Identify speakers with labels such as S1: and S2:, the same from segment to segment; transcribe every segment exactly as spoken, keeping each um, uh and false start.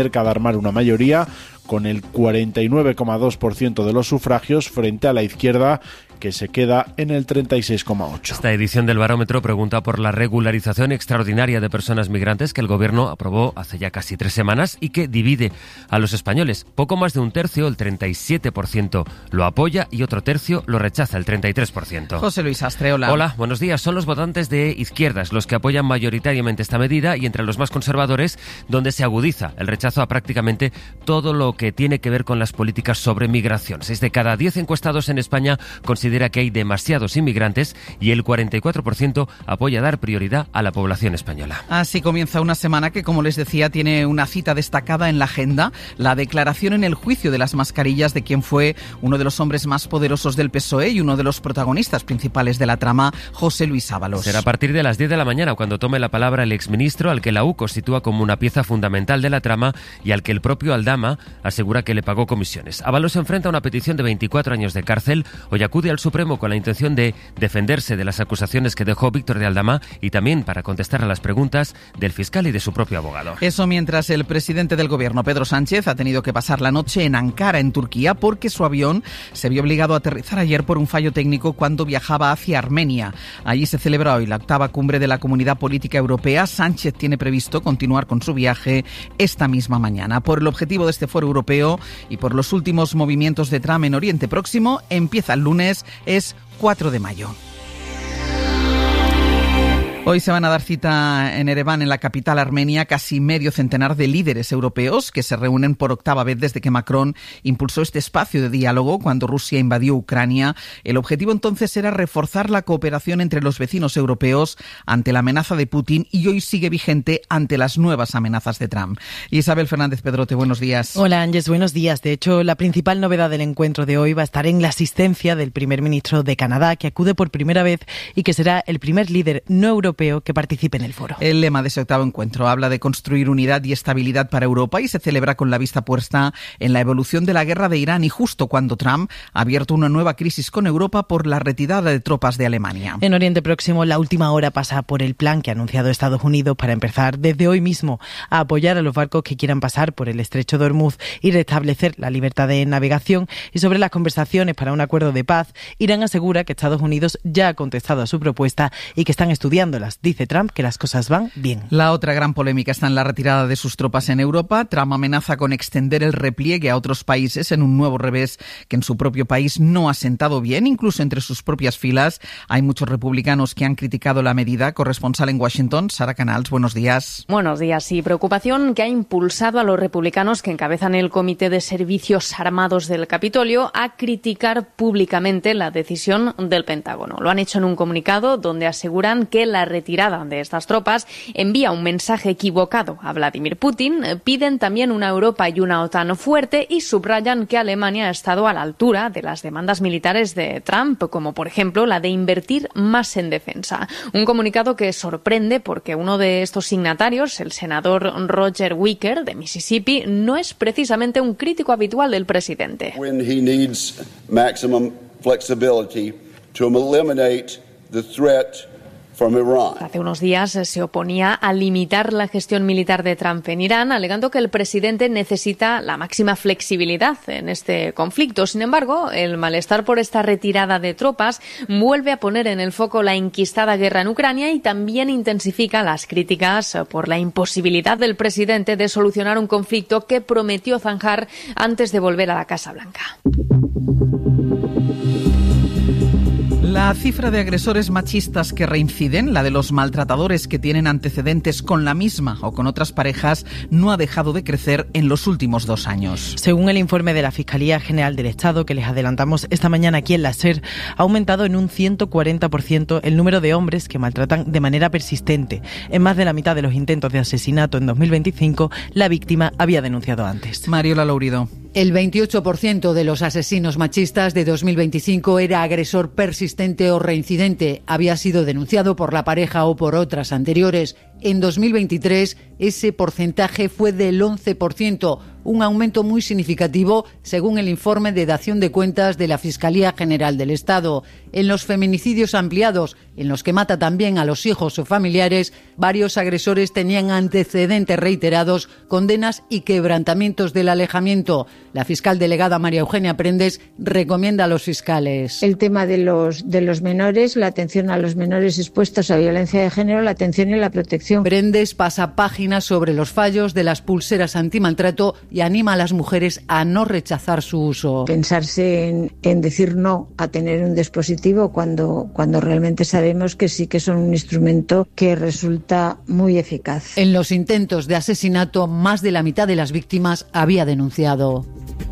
S1: cerca de armar una mayoría, con el cuarenta y nueve coma dos por ciento de los sufragios frente a la izquierda, que se queda en el treinta y seis coma ocho por ciento.
S2: Esta edición del Barómetro pregunta por la regularización extraordinaria de personas migrantes que el Gobierno aprobó hace ya casi tres semanas y que divide a los españoles. Poco más de un tercio, el treinta y siete por ciento, lo apoya y otro tercio lo rechaza, el treinta y tres por ciento.
S3: José Luis Astre, hola.
S2: Hola, buenos días. Son los votantes de izquierdas los que apoyan mayoritariamente esta medida y entre los más conservadores donde se agudiza el rechazo a prácticamente todo lo que tiene que ver con las políticas sobre migración. Seis de cada diez encuestados en España consideran que hay demasiados inmigrantes y el cuarenta y cuatro por ciento apoya dar prioridad a la población española.
S3: Así comienza una semana que, como les decía, tiene una cita destacada en la agenda, la declaración en el juicio de las mascarillas de quien fue uno de los hombres más poderosos del P S O E y uno de los protagonistas principales de la trama, José Luis Ábalos.
S2: Será a partir de las diez de la mañana cuando tome la palabra el exministro, al que la U sitúa como una pieza fundamental de la trama y al que el propio Aldama asegura que le pagó comisiones. Ábalos se enfrenta a una petición de veinticuatro años de cárcel. Hoy acude al Supremo con la intención de defenderse de las acusaciones que dejó Víctor de Aldama y también para contestar a las preguntas del fiscal y de su propio abogado.
S3: Eso mientras el presidente del gobierno, Pedro Sánchez, ha tenido que pasar la noche en Ankara, en Turquía, porque su avión se vio obligado a aterrizar ayer por un fallo técnico cuando viajaba hacia Armenia. Allí se celebra hoy la octava cumbre de la Comunidad Política Europea. Sánchez tiene previsto continuar con su viaje esta misma mañana. Por el objetivo de este foro europeo y por los últimos movimientos de Trump en Oriente Próximo, empieza el lunes, es cuatro de mayo. Hoy se van a dar cita en Ereván, en la capital armenia, casi medio centenar de líderes europeos que se reúnen por octava vez desde que Macron impulsó este espacio de diálogo cuando Rusia invadió Ucrania. El objetivo entonces era reforzar la cooperación entre los vecinos europeos ante la amenaza de Putin y hoy sigue vigente ante las nuevas amenazas de Trump. Isabel Fernández Pedrote, buenos días.
S4: Hola Ángeles, buenos días. De hecho, la principal novedad del encuentro de hoy va a estar en la asistencia del primer ministro de Canadá, que acude por primera vez y que será el primer líder no europeo que participe en el foro.
S3: El lema de ese octavo encuentro habla de construir unidad y estabilidad para Europa y se celebra con la vista puesta en la evolución de la guerra de Irán y justo cuando Trump ha abierto una nueva crisis con Europa por la retirada de tropas de Alemania.
S4: En Oriente Próximo, la última hora pasa por el plan que ha anunciado Estados Unidos para empezar desde hoy mismo a apoyar a los barcos que quieran pasar por el estrecho de Hormuz y restablecer la libertad de navegación. Y sobre las conversaciones para un acuerdo de paz, Irán asegura que Estados Unidos ya ha contestado a su propuesta y que están estudiándolas. Dice Trump que las cosas van bien.
S3: La otra gran polémica está en la retirada de sus tropas en Europa. Trump amenaza con extender el repliegue a otros países en un nuevo revés que en su propio país no ha sentado bien. Incluso entre sus propias filas hay muchos republicanos que han criticado la medida. Corresponsal en Washington, Sara Canals, buenos días.
S5: Buenos días. Y preocupación que ha impulsado a los republicanos que encabezan el Comité de Servicios Armados del Capitolio a criticar públicamente la decisión del Pentágono. Lo han hecho en un comunicado donde aseguran que la retirada de estas tropas envía un mensaje equivocado a Vladimir Putin. Piden también una Europa y una OTAN fuerte y subrayan que Alemania ha estado a la altura de las demandas militares de Trump, como por ejemplo la de invertir más en defensa. Un comunicado que sorprende porque uno de estos signatarios, el senador Roger Wicker de Mississippi, no es precisamente un crítico habitual del presidente.
S6: When he needs maximum flexibility to eliminate the threat.
S5: Hace unos días se oponía a limitar la gestión militar de Trump en Irán, alegando que el presidente necesita la máxima flexibilidad en este conflicto. Sin embargo, el malestar por esta retirada de tropas vuelve a poner en el foco la enquistada guerra en Ucrania y también intensifica las críticas por la imposibilidad del presidente de solucionar un conflicto que prometió zanjar antes de volver a la Casa Blanca.
S3: La cifra de agresores machistas que reinciden, la de los maltratadores que tienen antecedentes con la misma o con otras parejas, no ha dejado de crecer en los últimos dos años.
S4: Según el informe de la Fiscalía General del Estado, que les adelantamos esta mañana aquí en la SER, ha aumentado en un ciento cuarenta por ciento el número de hombres que maltratan de manera persistente. En más de la mitad de los intentos de asesinato en dos mil veinticinco, la víctima había denunciado antes.
S3: Mariola Lourido.
S7: El veintiocho por ciento de los asesinos machistas de dos mil veinticinco era agresor persistente o reincidente. Había sido denunciado por la pareja o por otras anteriores. En dos mil veintitrés ese porcentaje fue del once por ciento, un aumento muy significativo según el informe de dación de cuentas de la Fiscalía General del Estado. En los feminicidios ampliados, en los que mata también a los hijos o familiares, varios agresores tenían antecedentes reiterados, condenas y quebrantamientos del alejamiento. La fiscal delegada María Eugenia Prendes recomienda a los fiscales.
S8: El tema de los, de los menores, la atención a los menores expuestos a violencia de género, la atención y la protección.
S7: Prendes pasa páginas sobre los fallos de las pulseras antimaltrato y anima a las mujeres a no rechazar su uso.
S8: Pensarse en, en decir no a tener un dispositivo cuando, cuando realmente sabemos que sí que son un instrumento que resulta muy eficaz.
S7: En los intentos de asesinato, más de la mitad de las víctimas había denunciado.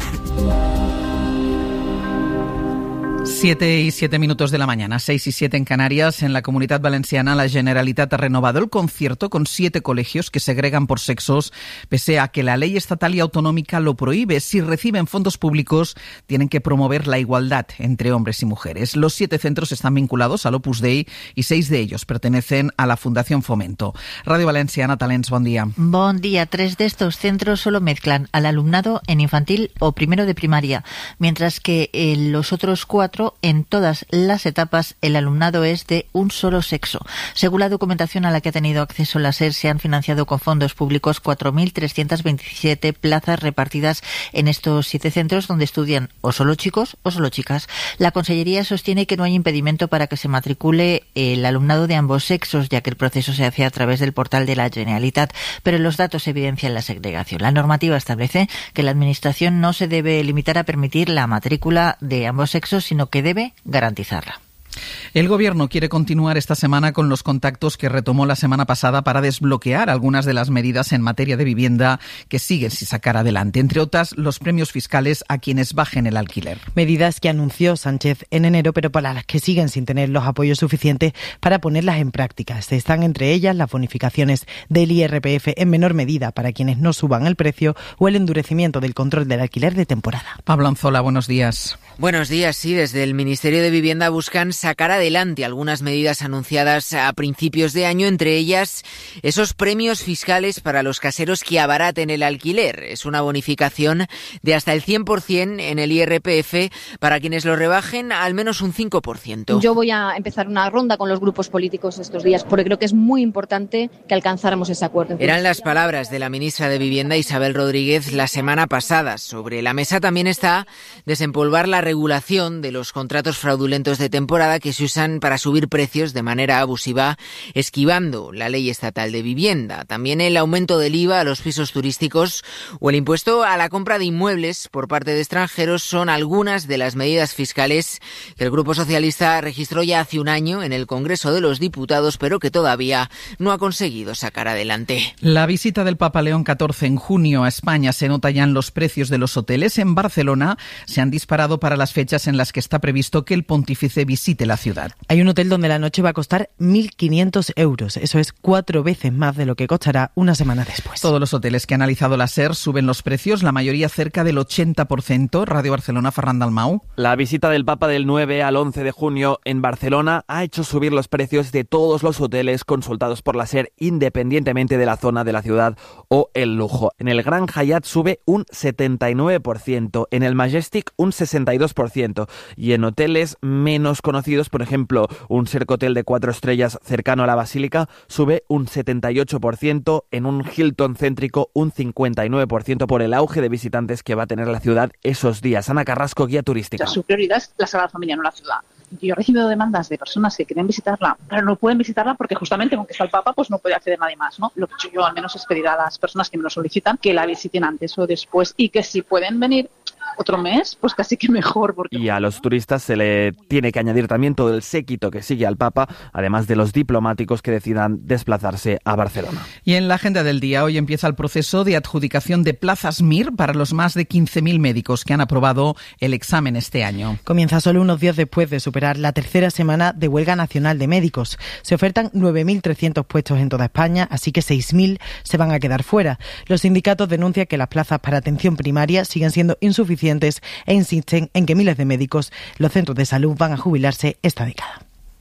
S3: Siete y siete minutos de la mañana, seis y siete en Canarias. En la Comunidad Valenciana, la Generalitat ha renovado el concierto con siete colegios que segregan por sexos, pese a que la ley estatal y autonómica lo prohíbe. Si reciben fondos públicos, tienen que promover la igualdad entre hombres y mujeres. Los siete centros están vinculados al Opus Dei y seis de ellos pertenecen a la Fundación Fomento. Radio Valenciana, Talents, buen día.
S9: Buen día. Tres de estos centros solo mezclan al alumnado en infantil o primero de primaria, mientras que en los otros cuatro, en todas las etapas, el alumnado es de un solo sexo. Según la documentación a la que ha tenido acceso la SER, se han financiado con fondos públicos cuatro mil trescientas veintisiete plazas repartidas en estos siete centros donde estudian o solo chicos o solo chicas. La Consellería sostiene que no hay impedimento para que se matricule el alumnado de ambos sexos, ya que el proceso se hace a través del portal de la Generalitat, pero los datos evidencian la segregación. La normativa establece que la Administración no se debe limitar a permitir la matrícula de ambos sexos, sino que debe garantizarla.
S3: El Gobierno quiere continuar esta semana con los contactos que retomó la semana pasada para desbloquear algunas de las medidas en materia de vivienda que siguen sin sacar adelante, entre otras los premios fiscales a quienes bajen el alquiler.
S4: Medidas que anunció Sánchez en enero, pero para las que siguen sin tener los apoyos suficientes para ponerlas en práctica. Están entre ellas las bonificaciones del I R P F en menor medida para quienes no suban el precio o el endurecimiento del control del alquiler de temporada.
S3: Pablo Anzola, buenos días.
S10: Buenos días, sí, desde el Ministerio de Vivienda buscan sacar adelante algunas medidas anunciadas a principios de año, entre ellas esos premios fiscales para los caseros que abaraten el alquiler. Es una bonificación de hasta el cien por ciento en el I R P F para quienes lo rebajen al menos un cinco por ciento.
S11: Yo voy a empezar una ronda con los grupos políticos estos días porque creo que es muy importante que alcanzáramos ese acuerdo.
S10: Eran las palabras de la ministra de Vivienda, Isabel Rodríguez, la semana pasada. Sobre la mesa también está desempolvar la regulación de los contratos fraudulentos de temporada que se usan para subir precios de manera abusiva, esquivando la ley estatal de vivienda. También el aumento del I V A a los pisos turísticos o el impuesto a la compra de inmuebles por parte de extranjeros son algunas de las medidas fiscales que el Grupo Socialista registró ya hace un año en el Congreso de los Diputados, pero que todavía no ha conseguido sacar adelante.
S3: La visita del Papa León catorce en junio a España se nota ya en los precios de los hoteles. En Barcelona se han disparado para las fechas en las que está previsto que el pontífice visite la ciudad.
S4: Hay un hotel donde la noche va a costar mil quinientos euros. Eso es cuatro veces más de lo que costará una semana después.
S3: Todos los hoteles que ha analizado la SER suben los precios, la mayoría cerca del ochenta por ciento. Radio Barcelona, Ferran Dalmau.
S12: La visita del Papa del nueve al once de junio en Barcelona ha hecho subir los precios de todos los hoteles consultados por la SER, independientemente de la zona de la ciudad o el lujo. En el Gran Hyatt sube un setenta y nueve por ciento, en el Majestic un sesenta y dos por ciento y en hoteles menos conocidos, por ejemplo, un Sercotel de cuatro estrellas cercano a la Basílica sube un setenta y ocho por ciento, en un Hilton céntrico un cincuenta y nueve por ciento por el auge de visitantes que va a tener la ciudad esos días. Ana Carrasco, guía turística.
S13: Su prioridad es la Sagrada Familia, no la ciudad. Yo he recibido demandas de personas que quieren visitarla, pero no pueden visitarla porque justamente aunque está el Papa, pues no puede acceder nadie más, ¿no? Lo que he hecho yo al menos es pedir a las personas que me lo solicitan que la visiten antes o después y que si pueden venir otro mes, pues casi que mejor. Porque...
S12: Y a los turistas se le tiene que añadir también todo el séquito que sigue al Papa, además de los diplomáticos que decidan desplazarse a Barcelona.
S3: Y en la agenda del día, hoy empieza el proceso de adjudicación de plazas M I R para los más de quince mil médicos que han aprobado el examen este año.
S4: Comienza solo unos días después de superar la tercera semana de huelga nacional de médicos. Se ofertan nueve mil trescientos puestos en toda España, así que seis mil se van a quedar fuera. Los sindicatos denuncian que las plazas para atención primaria siguen siendo insuficientes e insisten en que miles de médicos, los centros de salud, van a jubilarse esta década.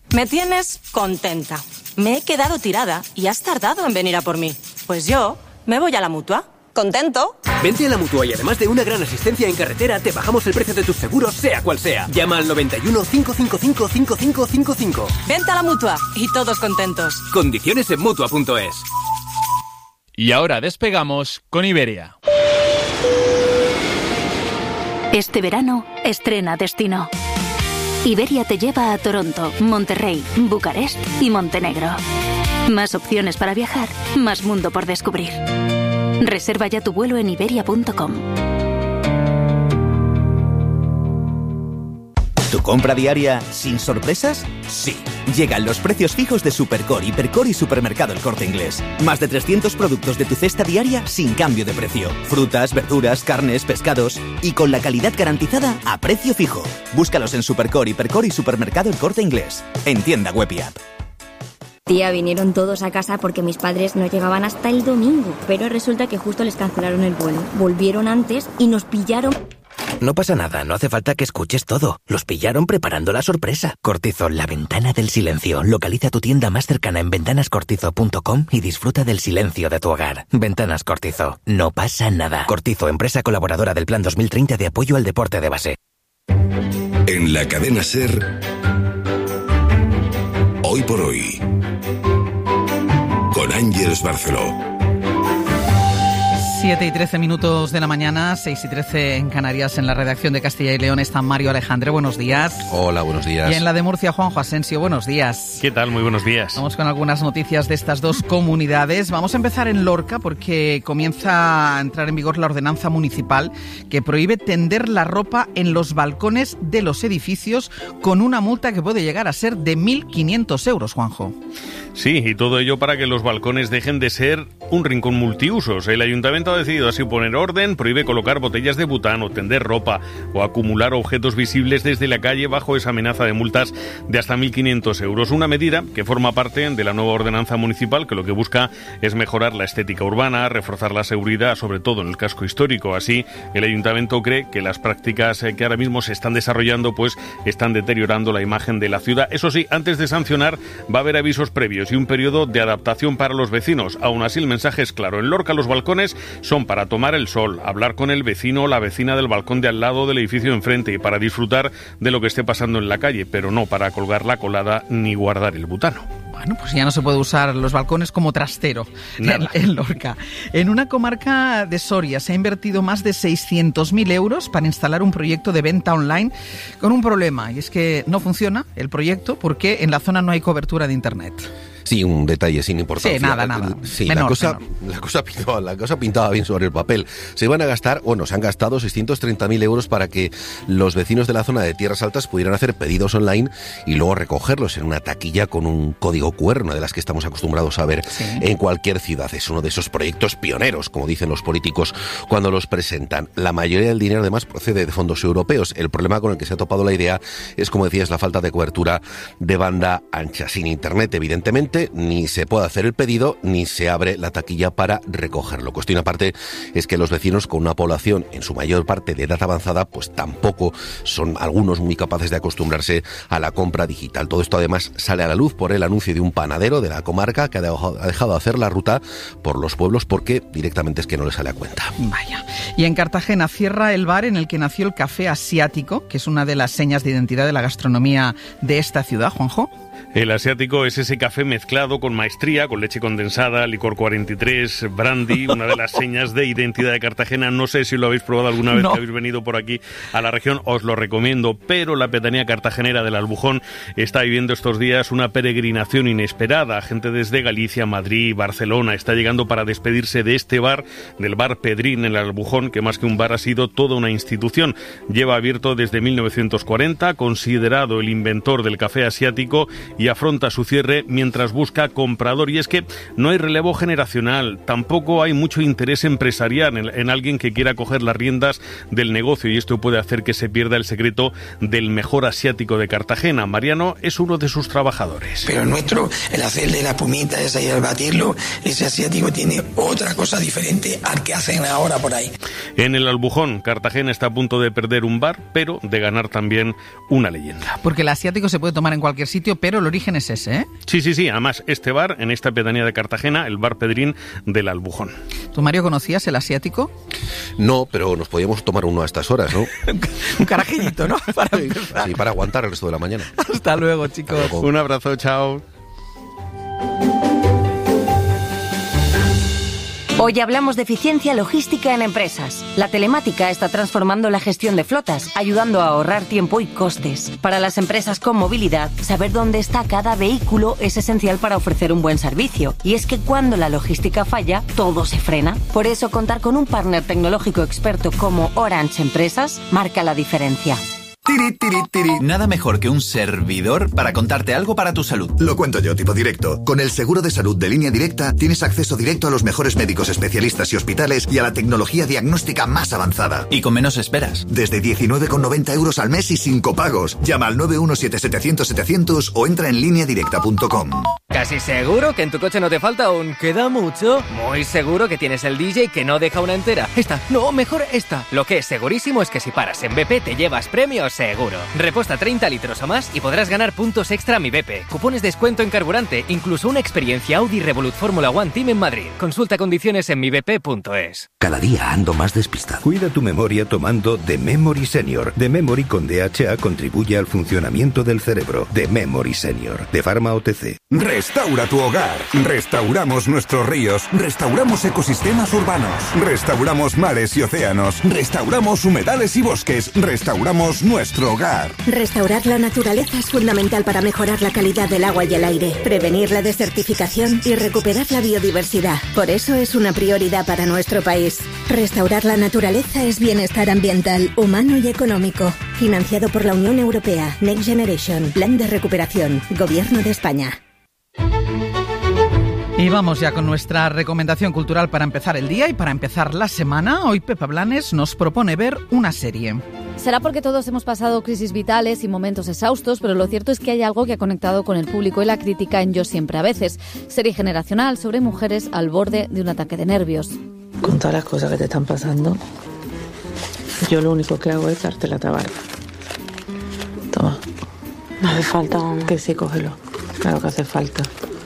S14: Me tienes contenta. Me he quedado tirada y has tardado en venir a por mí. Pues yo me voy a la Mutua. ¿Contento?
S15: Vente a la Mutua y además de una gran asistencia en carretera, te bajamos el precio de tus seguros, sea cual sea. Llama al noventa y uno, cinco cinco cinco, cinco cinco cinco cinco.
S14: Vente a la Mutua y todos contentos.
S15: Condiciones en Mutua punto es.
S16: Y ahora despegamos con Iberia.
S17: Este verano, estrena destino. Iberia te lleva a Toronto, Monterrey, Bucarest y Montenegro. Más opciones para viajar, más mundo por descubrir. Reserva ya tu vuelo en iberia punto com.
S18: ¿Tu compra diaria sin sorpresas? Sí. Llegan los precios fijos de Supercore, Hipercore y Supermercado El Corte Inglés. Más de trescientos productos de tu cesta diaria sin cambio de precio. Frutas, verduras, carnes, pescados y con la calidad garantizada a precio fijo. Búscalos en Supercore, Hipercore y Supermercado El Corte Inglés. En tienda web y app.
S19: Tía, vinieron todos a casa porque mis padres no llegaban hasta el domingo, pero resulta que justo les cancelaron el vuelo. Volvieron antes y nos pillaron.
S20: No pasa nada, no hace falta que escuches todo. Los pillaron preparando la sorpresa. Cortizo, la ventana del silencio. Localiza tu tienda más cercana en ventanas cortizo punto com y disfruta del silencio de tu hogar. Ventanas Cortizo, no pasa nada. Cortizo, empresa colaboradora del Plan dos mil treinta de apoyo al deporte de base.
S21: En la cadena SER, Hoy por Hoy, con Ángeles Barceló.
S3: siete y trece minutos de la mañana, seis y trece en Canarias. En la redacción de Castilla y León está Mario Alejandre, buenos días.
S22: Hola, buenos días.
S3: Y en la de Murcia, Juanjo Asensio, buenos días.
S23: ¿Qué tal? Muy buenos días.
S3: Vamos con algunas noticias de estas dos comunidades. Vamos a empezar en Lorca porque comienza a entrar en vigor la ordenanza municipal que prohíbe tender la ropa en los balcones de los edificios con una multa que puede llegar a ser de mil quinientos euros, Juanjo.
S23: Sí, y todo ello para que los balcones dejen de ser un rincón multiusos. El ayuntamiento ha decidido así poner orden, prohíbe colocar botellas de butano, tender ropa o acumular objetos visibles desde la calle bajo esa amenaza de multas de hasta mil quinientos euros. Una medida que forma parte de la nueva ordenanza municipal que lo que busca es mejorar la estética urbana, reforzar la seguridad, sobre todo en el casco histórico. Así, el ayuntamiento cree que las prácticas que ahora mismo se están desarrollando pues están deteriorando la imagen de la ciudad. Eso sí, antes de sancionar va a haber avisos previos y un periodo de adaptación para los vecinos. Aún así, el mensaje es claro. En Lorca los balcones son para tomar el sol, hablar con el vecino o la vecina del balcón de al lado del edificio enfrente y para disfrutar de lo que esté pasando en la calle, pero no para colgar la colada ni guardar el butano.
S3: Bueno, pues ya no se puede usar los balcones como trastero en, en Lorca. En una comarca de Soria se ha invertido más de seiscientos mil euros para instalar un proyecto de venta online con un problema, y es que no funciona el proyecto porque en la zona no hay cobertura de internet.
S22: Sí, un detalle sin importancia.
S3: Sí, nada, nada.
S22: Sí,
S3: menor,
S22: la, cosa,
S3: menor.
S22: La, cosa pintaba, la cosa pintaba bien sobre el papel. Se iban a gastar, bueno, se han gastado seiscientos treinta mil euros para que los vecinos de la zona de Tierras Altas pudieran hacer pedidos online y luego recogerlos en una taquilla con un código Q R, una de las que estamos acostumbrados a ver sí. en cualquier ciudad. Es uno de esos proyectos pioneros, como dicen los políticos cuando los presentan. La mayoría del dinero, además, procede de fondos europeos. El problema con el que se ha topado la idea es, como decías, la falta de cobertura de banda ancha. Sin internet, evidentemente, ni se puede hacer el pedido ni se abre la taquilla para recogerlo. Cuestión aparte es que los vecinos con una población en su mayor parte de edad avanzada pues tampoco son algunos muy capaces de acostumbrarse a la compra digital. Todo esto además sale a la luz por el anuncio de un panadero de la comarca que ha dejado de hacer la ruta por los pueblos porque directamente es que no le sale a cuenta.
S3: Vaya. Y en Cartagena cierra el bar en el que nació el café asiático, que es una de las señas de identidad de la gastronomía de esta ciudad, Juanjo.
S23: El asiático es ese café mezclado con maestría, con leche condensada, licor cuarenta y tres, brandy, una de las señas de identidad de Cartagena. No sé si lo habéis probado alguna vez no. que habéis venido por aquí a la región, os lo recomiendo, pero la pedanía cartagenera del Albujón está viviendo estos días una peregrinación inesperada. Gente desde Galicia, Madrid, Barcelona está llegando para despedirse de este bar, del bar Pedrín en el Albujón, que más que un bar ha sido toda una institución. Lleva abierto desde mil novecientos cuarenta, considerado el inventor del café asiático, y afronta su cierre mientras busca comprador. Y es que no hay relevo generacional, tampoco hay mucho interés empresarial en, en alguien que quiera coger las riendas del negocio, y esto puede hacer que se pierda el secreto del mejor asiático de Cartagena. Mariano es uno de sus trabajadores.
S24: Pero el nuestro, el hacerle la pumita esa y el batirlo, ese asiático tiene otra cosa diferente al que hacen ahora por ahí.
S23: En el Albujón, Cartagena está a punto de perder un bar, pero de ganar también una leyenda.
S3: Porque el asiático se puede tomar en cualquier sitio, pero origen es ese, ¿eh?
S23: Sí, sí, sí. Además, este bar, en esta pedanía de Cartagena, el Bar Pedrín del Albujón.
S3: ¿Tú, Mario, conocías el asiático?
S22: No, pero nos podíamos tomar uno a estas horas, ¿no?
S3: Un carajillito, ¿no? Para empezar.
S22: Sí, para aguantar el resto de la mañana.
S3: Hasta luego, chicos.
S23: Hasta luego. Un abrazo, chao.
S1: Hoy hablamos de eficiencia logística en empresas. La telemática está transformando la gestión de flotas, ayudando a ahorrar tiempo y costes. Para las empresas con movilidad, saber dónde está cada vehículo es esencial para ofrecer un buen servicio. Y es que cuando la logística falla, todo se frena. Por eso, contar con un partner tecnológico experto como Orange Empresas marca la diferencia.
S2: Tiri, tiri, tiri. Nada mejor que un servidor para contarte algo para tu salud.
S5: Lo cuento yo, tipo directo. Con el seguro de salud de Línea Directa tienes acceso directo a los mejores médicos especialistas y hospitales y a la tecnología diagnóstica más avanzada.
S2: Y con menos esperas.
S5: Desde diecinueve con noventa euros al mes y sin copagos. Llama al nueve uno siete setecientos setecientos o entra en línea directa punto com.
S6: ¿Casi seguro que en tu coche no te falta un queda mucho? Muy seguro que tienes el D J que no deja una entera. Esta, no, mejor esta. Lo que es segurísimo es que si paras en B P te llevas premios seguro. Reposta treinta litros o más y podrás ganar puntos extra a Mi B P, cupones de descuento en carburante, incluso una experiencia Audi Revolut Fórmula One Team en Madrid. Consulta condiciones en mi b p punto es.
S25: Cada día ando más despistado. Cuida tu memoria tomando The Memory Senior. The Memory con D H A contribuye al funcionamiento del cerebro. The Memory Senior, de Pharma O T C.
S26: Restaura tu hogar. Restauramos nuestros ríos. Restauramos ecosistemas urbanos. Restauramos mares y océanos. Restauramos humedales y bosques. Restauramos nuestro hogar.
S27: Restaurar la naturaleza es fundamental para mejorar la calidad del agua y el aire, prevenir la desertificación y recuperar la biodiversidad. Por eso es una prioridad para nuestro país. Restaurar la naturaleza es bienestar ambiental, humano y económico. Financiado por la Unión Europea. Next Generation. Plan de recuperación. Gobierno de España.
S3: Y vamos ya con nuestra recomendación cultural para empezar el día y para empezar la semana. Hoy Pepa Blanes nos propone ver una serie.
S28: Será porque todos hemos pasado crisis vitales y momentos exhaustos, pero lo cierto es que hay algo que ha conectado con el público y la crítica en Yo siempre a veces. Serie generacional sobre mujeres al borde de un ataque de nervios.
S29: Con todas las cosas que te están pasando, yo lo único que hago es darte la tabarca. Toma. No hace falta un... Que sí, cógelo. Claro que hace falta.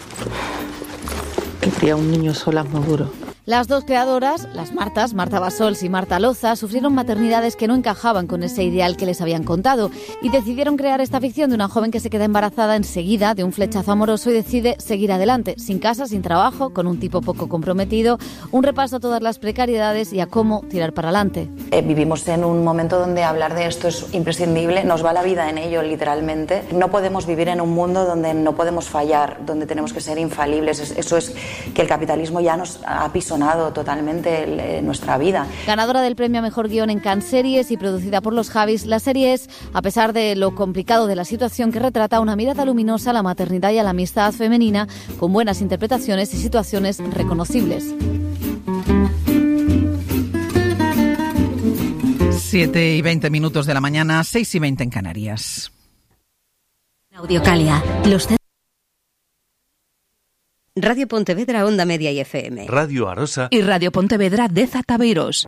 S29: Que criar un niño sola es muy duro.
S28: Las dos creadoras, las Martas, Marta Basols y Marta Loza, sufrieron maternidades que no encajaban con ese ideal que les habían contado y decidieron crear esta ficción de una joven que se queda embarazada enseguida de un flechazo amoroso y decide seguir adelante, sin casa, sin trabajo, con un tipo poco comprometido, un repaso a todas las precariedades y a cómo tirar para adelante.
S30: Eh, vivimos en un momento donde hablar de esto es imprescindible, nos va la vida en ello literalmente. No podemos vivir en un mundo donde no podemos fallar, donde tenemos que ser infalibles. Eso es que el capitalismo ya nos ha pisado totalmente el, eh, nuestra vida.
S28: Ganadora del premio a Mejor Guión en Cannes Series y producida por los Javis, la serie es, a pesar de lo complicado de la situación, que retrata una mirada luminosa a la maternidad y a la amistad femenina, con buenas interpretaciones y situaciones reconocibles.
S3: siete y veinte minutos de la mañana, seis y veinte en Canarias.
S31: Audiocalia, los Radio Pontevedra, Onda Media y F M.
S32: Radio Arosa.
S31: Y Radio Pontevedra de Zataveiros.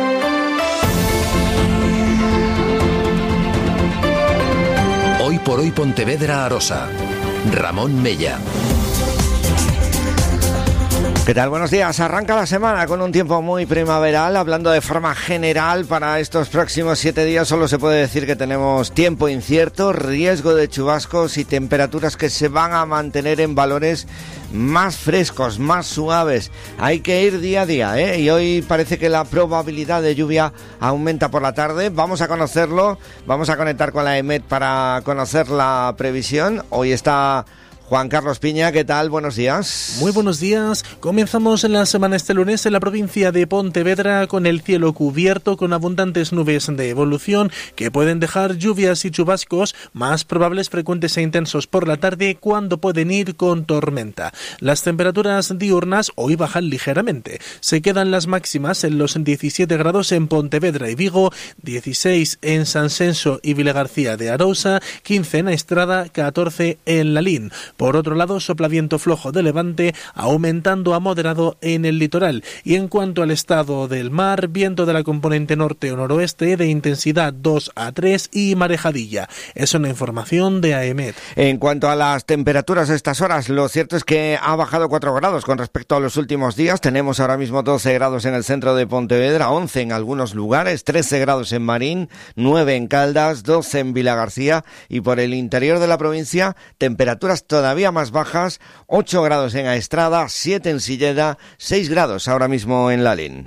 S21: Hoy por hoy Pontevedra Arosa. Ramón Mella.
S33: ¿Qué tal? Buenos días. Arranca la semana con un tiempo muy primaveral. Hablando de forma general, para estos próximos siete días solo se puede decir que tenemos tiempo incierto, riesgo de chubascos y temperaturas que se van a mantener en valores más frescos, más suaves. Hay que ir día a día, ¿eh? Y hoy parece que la probabilidad de lluvia aumenta por la tarde. Vamos a conocerlo. Vamos a conectar con la EMET para conocer la previsión. Hoy está Juan Carlos Piña, ¿qué tal? Buenos días.
S34: Muy buenos días. Comenzamos en la semana este lunes en la provincia de Pontevedra con el cielo cubierto con abundantes nubes de evolución que pueden dejar lluvias y chubascos más probables, frecuentes e intensos por la tarde, cuando pueden ir con tormenta. Las temperaturas diurnas hoy bajan ligeramente. Se quedan las máximas en los diecisiete grados en Pontevedra y Vigo, dieciséis en Sansenso y Vilagarcía de Arousa, quince en Estrada, catorce en Lalín. Por otro lado, sopla viento flojo de levante, aumentando a moderado en el litoral. Y en cuanto al estado del mar, viento de la componente norte o noroeste de intensidad dos a tres y marejadilla. Es una información de AEMET.
S33: En cuanto a las temperaturas a estas horas, lo cierto es que ha bajado cuatro grados con respecto a los últimos días. Tenemos ahora mismo doce grados en el centro de Pontevedra, once en algunos lugares, trece grados en Marín, nueve en Caldas, doce en Vilagarcía, y por el interior de la provincia temperaturas todavía más bajas, ocho grados en Aestrada, siete en Silleda, seis grados ahora mismo en Lalín.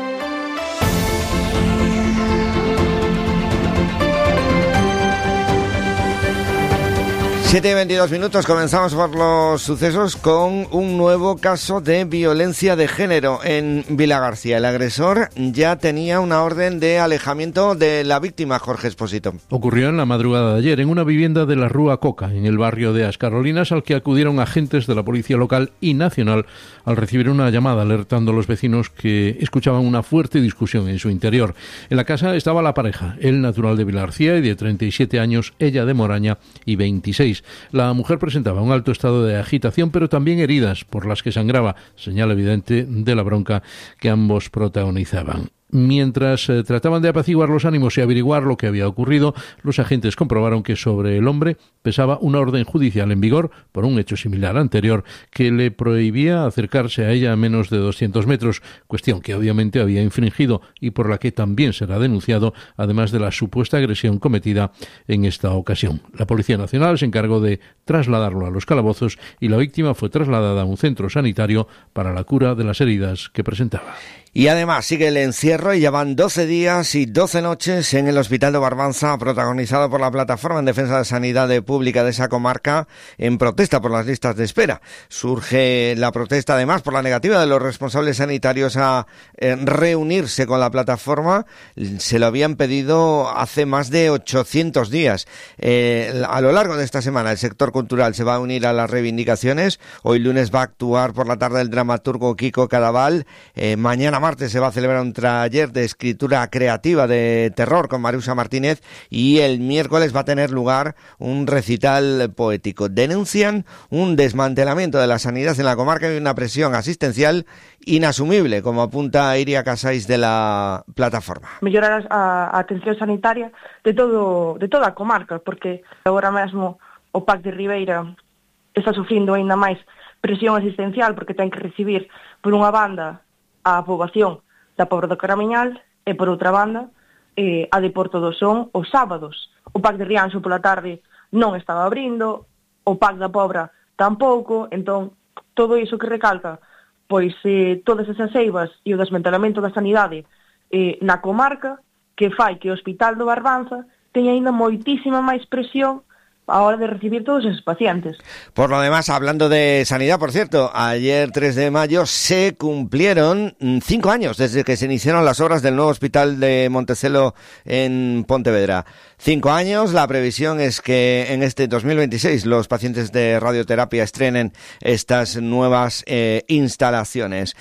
S33: siete y veintidós minutos, comenzamos por los sucesos con un nuevo caso de violencia de género en Vilagarcía. El agresor ya tenía una orden de alejamiento de la víctima, Jorge Expósito.
S4: Ocurrió en la madrugada de ayer en una vivienda de la Rúa Coca, en el barrio de As Carolinas, al que acudieron agentes de la policía local y nacional al recibir una llamada alertando a los vecinos que escuchaban una fuerte discusión en su interior. En la casa estaba la pareja, él natural de Vilagarcía y de treinta y siete años, ella de Moraña y veintiséis. La mujer presentaba un alto estado de agitación, pero también heridas por las que sangraba, señal evidente de la bronca que ambos protagonizaban. Mientras eh, trataban de apaciguar los ánimos y averiguar lo que había ocurrido, los agentes comprobaron que sobre el hombre pesaba una orden judicial en vigor por un hecho similar anterior que le prohibía acercarse a ella a menos de doscientos metros, cuestión que obviamente había infringido y por la que también será denunciado, además de la supuesta agresión cometida en esta ocasión. La Policía Nacional se encargó de trasladarlo a los calabozos y la víctima fue trasladada a un centro sanitario para la cura de las heridas que presentaba.
S33: Y además sigue el encierro y ya van doce días y doce noches en el Hospital de Barbanza, protagonizado por la Plataforma en Defensa de Sanidad Pública de esa comarca, en protesta por las listas de espera. Surge la protesta además por la negativa de los responsables sanitarios a eh, reunirse con la plataforma. Se lo habían pedido hace más de ochocientos días. Eh, a lo largo de esta semana el sector cultural se va a unir a las reivindicaciones. Hoy lunes va a actuar por la tarde el dramaturgo Kiko Cadaval. Eh, mañana martes se va a celebrar un taller de escritura creativa de terror con Marusa Martínez y el miércoles va a tener lugar un recital poético. Denuncian un desmantelamiento de la sanidad en la comarca y una presión asistencial inasumible, como apunta Iria Casais de la plataforma.
S7: Mellorar a, a atención sanitaria de todo de toda a comarca, porque agora mesmo o P A C de Ribeira está sufrindo aínda máis presión asistencial porque ten que recibir por unha banda a poboación da Pobra do Caramiñal e por outra banda eh, a de Porto do Son os sábados. O P A C de Rianxo pola tarde non estaba abrindo, o P A C da Pobra tampouco, entón todo iso que recalca pois eh, todas esas eivas e o desmantelamento da sanidade eh, na comarca que fai que o Hospital do Barbanza teña aínda moitísima máis presión a hora de recibir todos esos pacientes.
S33: Por lo demás, hablando de sanidad, por cierto, ayer tres de mayo se cumplieron cinco años desde que se iniciaron las obras del nuevo hospital de Montecelo en Pontevedra. Cinco años, la previsión es que en este dos mil veintiséis los pacientes de radioterapia estrenen estas nuevas eh, instalaciones.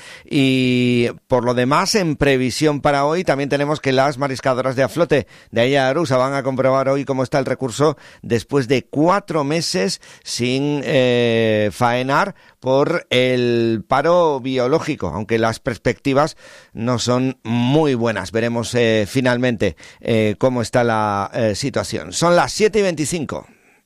S33: Y por lo demás, en previsión para hoy, también tenemos que las mariscadoras de Aflote de Aya Arusa van a comprobar hoy cómo está el recurso después de cuatro meses sin eh, faenar por el paro biológico, aunque las perspectivas no son muy buenas. Veremos eh, finalmente eh, cómo está la eh, situación. Son las siete y veinticinco.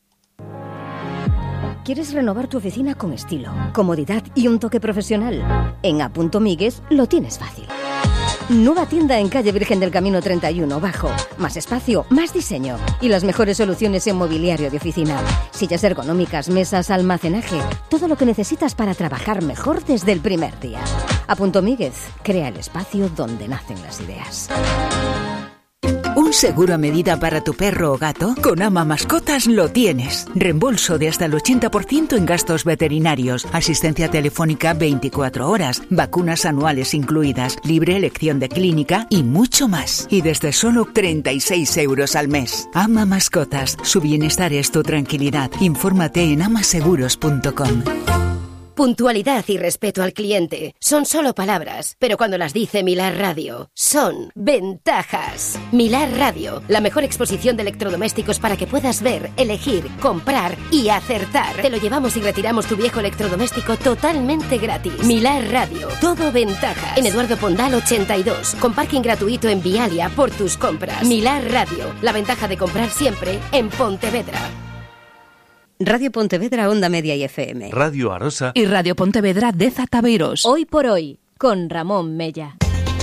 S31: ¿Quieres renovar tu oficina con estilo, comodidad y un toque profesional? En A. Migues lo tienes fácil. Nueva tienda en calle Virgen del Camino treinta y uno Bajo. Más espacio, más diseño y las mejores soluciones en mobiliario de oficina. Sillas ergonómicas, mesas, almacenaje. Todo lo que necesitas para trabajar mejor desde el primer día. A. Míguez, crea el espacio donde nacen las ideas.
S8: ¿Un seguro a medida para tu perro o gato? Con Ama Mascotas lo tienes. Reembolso de hasta el ochenta por ciento en gastos veterinarios, asistencia telefónica veinticuatro horas, vacunas anuales incluidas, libre elección de clínica y mucho más. Y desde solo treinta y seis euros al mes. Ama Mascotas, su bienestar es tu tranquilidad. Infórmate en ama seguros punto com.
S9: puntualidad y respeto al cliente son solo palabras, pero cuando las dice Milar Radio, son ventajas. Milar Radio, la mejor exposición de electrodomésticos para que puedas ver, elegir, comprar y acertar. Te lo llevamos y retiramos tu viejo electrodoméstico totalmente gratis. Milar Radio, todo ventajas. En Eduardo Pondal ochenta y dos, con parking gratuito en Vialia por tus compras. Milar Radio, la ventaja de comprar siempre en Pontevedra.
S31: Radio Pontevedra, Onda Media y F M.
S10: Radio Arosa.
S31: Y Radio Pontevedra de Zataveiros.
S28: Hoy por hoy, con Ramón Mella.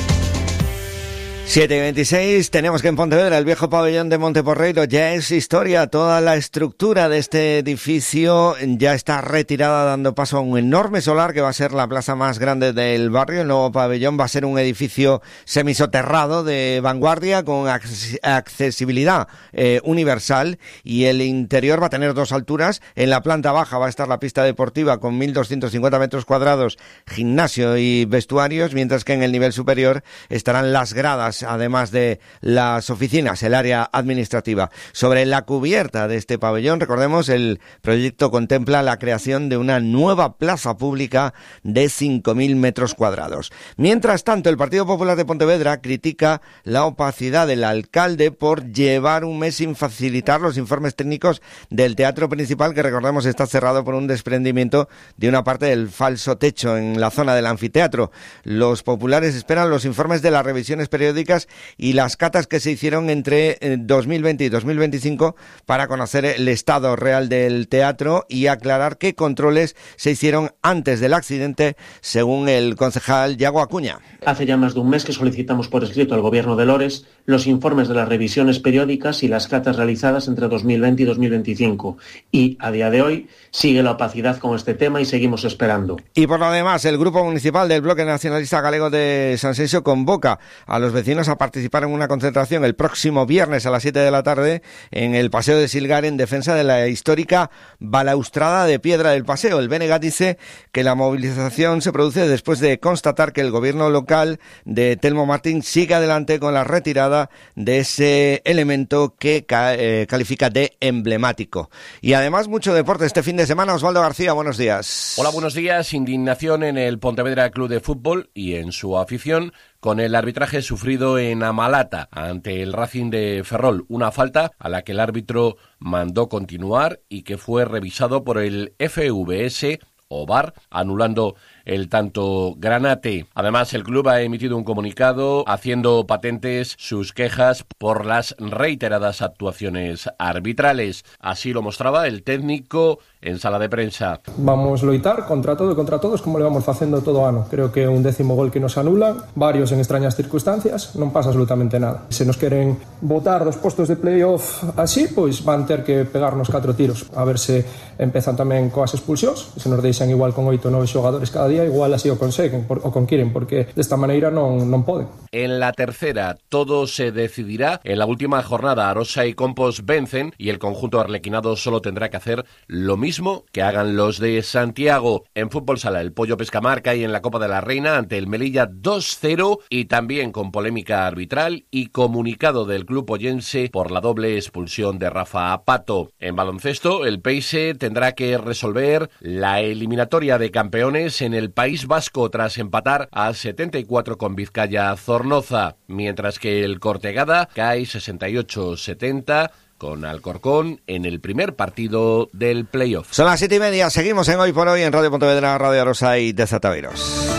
S33: siete y veintiséis, tenemos que en Pontevedra el viejo pabellón de Monteporreiro ya es historia. Toda la estructura de este edificio ya está retirada, dando paso a un enorme solar que va a ser la plaza más grande del barrio. El nuevo pabellón va a ser un edificio semisoterrado de vanguardia con accesibilidad eh, universal, y el interior va a tener dos alturas. En la planta baja va a estar la pista deportiva con mil doscientos cincuenta metros cuadrados, gimnasio y vestuarios, mientras que en el nivel superior estarán las gradas, además de las oficinas, el área administrativa. Sobre la cubierta de este pabellón, recordemos, el proyecto contempla la creación de una nueva plaza pública de cinco mil metros cuadrados. Mientras tanto, el Partido Popular de Pontevedra critica la opacidad del alcalde por llevar un mes sin facilitar los informes técnicos del teatro principal, que recordemos está cerrado por un desprendimiento de una parte del falso techo en la zona del anfiteatro. Los populares esperan los informes de las revisiones periódicas y las catas que se hicieron entre dos mil veinte y dos mil veinticinco para conocer el estado real del teatro y aclarar qué controles se hicieron antes del accidente, según el concejal Yago Acuña.
S11: Hace ya más de un mes que solicitamos por escrito al Gobierno de Lores los informes de las revisiones periódicas y las catas realizadas entre dos mil veinte y dos mil veinticinco, y a día de hoy sigue la opacidad con este tema y seguimos esperando.
S33: Y por lo demás, el Grupo Municipal del Bloque Nacionalista Galego de Sanxenxo convoca a los vecinos a participar en una concentración el próximo viernes a las siete de la tarde en el Paseo de Silgar en defensa de la histórica balaustrada de piedra del paseo. El B N G A dice que la movilización se produce después de constatar que el gobierno local de Telmo Martín sigue adelante con la retirada de ese elemento que eh, califica de emblemático. Y además mucho deporte este fin de semana. Osvaldo García, buenos días.
S12: Hola, buenos días. Indignación en el Pontevedra Club de Fútbol y en su afición con el arbitraje sufrido en Amalata ante el Racing de Ferrol, una falta a la que el árbitro mandó continuar y que fue revisado por el F V S o V A R, anulando el tanto granate. Además, el club ha emitido un comunicado haciendo patentes sus quejas por las reiteradas actuaciones arbitrales. Así lo mostraba el técnico en sala de prensa.
S13: Vamos a loitar contra todo e contra todos como le vamos facendo todo ano. Creo que un décimo gol que nos anulan, varios en extrañas circunstancias, non pasa absolutamente nada. Se nos queren botar dos postos de playoff así, pois van ter que pegarnos catro tiros. A ver se empezan tamén coas expulsións, se nos deixan igual con oito ou nove xogadores cada día, igual así o conseguen por, o conquiren, porque desta maneira non, non poden.
S12: En la tercera, todo se decidirá. En la última jornada, Arosa y Compos vencen y el conjunto arlequinado solo tendrá que hacer lo mismo que hagan los de Santiago. En fútbol sala, el Pollo Pescamarca y en la Copa de la Reina ante el Melilla dos cero, y también con polémica arbitral y comunicado del club pollense por la doble expulsión de Rafa Pato. En baloncesto, el Peixe tendrá que resolver la eliminatoria de campeones en el País Vasco tras empatar a setenta y cuatro con Vizcaya Zornoza, mientras que el Cortegada cae sesenta y ocho setenta con Alcorcón en el primer partido del playoff.
S33: Son las siete y media, seguimos en Hoy por Hoy en Radio Pontevedra, Radio Arosa y de Zataveiros.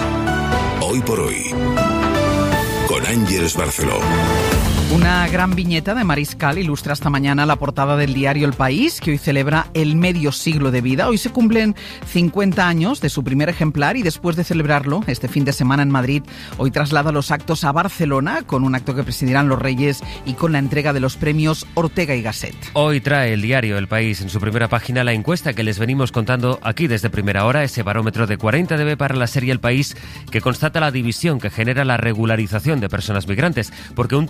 S26: Hoy por Hoy, con Ángeles Barceló.
S3: Una gran viñeta de Mariscal ilustra esta mañana la portada del diario El País, que hoy celebra el medio siglo de vida. Hoy se cumplen cincuenta años de su primer ejemplar y después de celebrarlo este fin de semana en Madrid, hoy traslada los actos a Barcelona con un acto que presidirán los Reyes y con la entrega de los premios Ortega y Gasset.
S14: Hoy trae el diario El País en su primera página la encuesta que les venimos contando aquí desde primera hora, ese barómetro de cuarenta D B para la serie El País que constata la división que genera la regularización de personas migrantes, porque un treinta y siete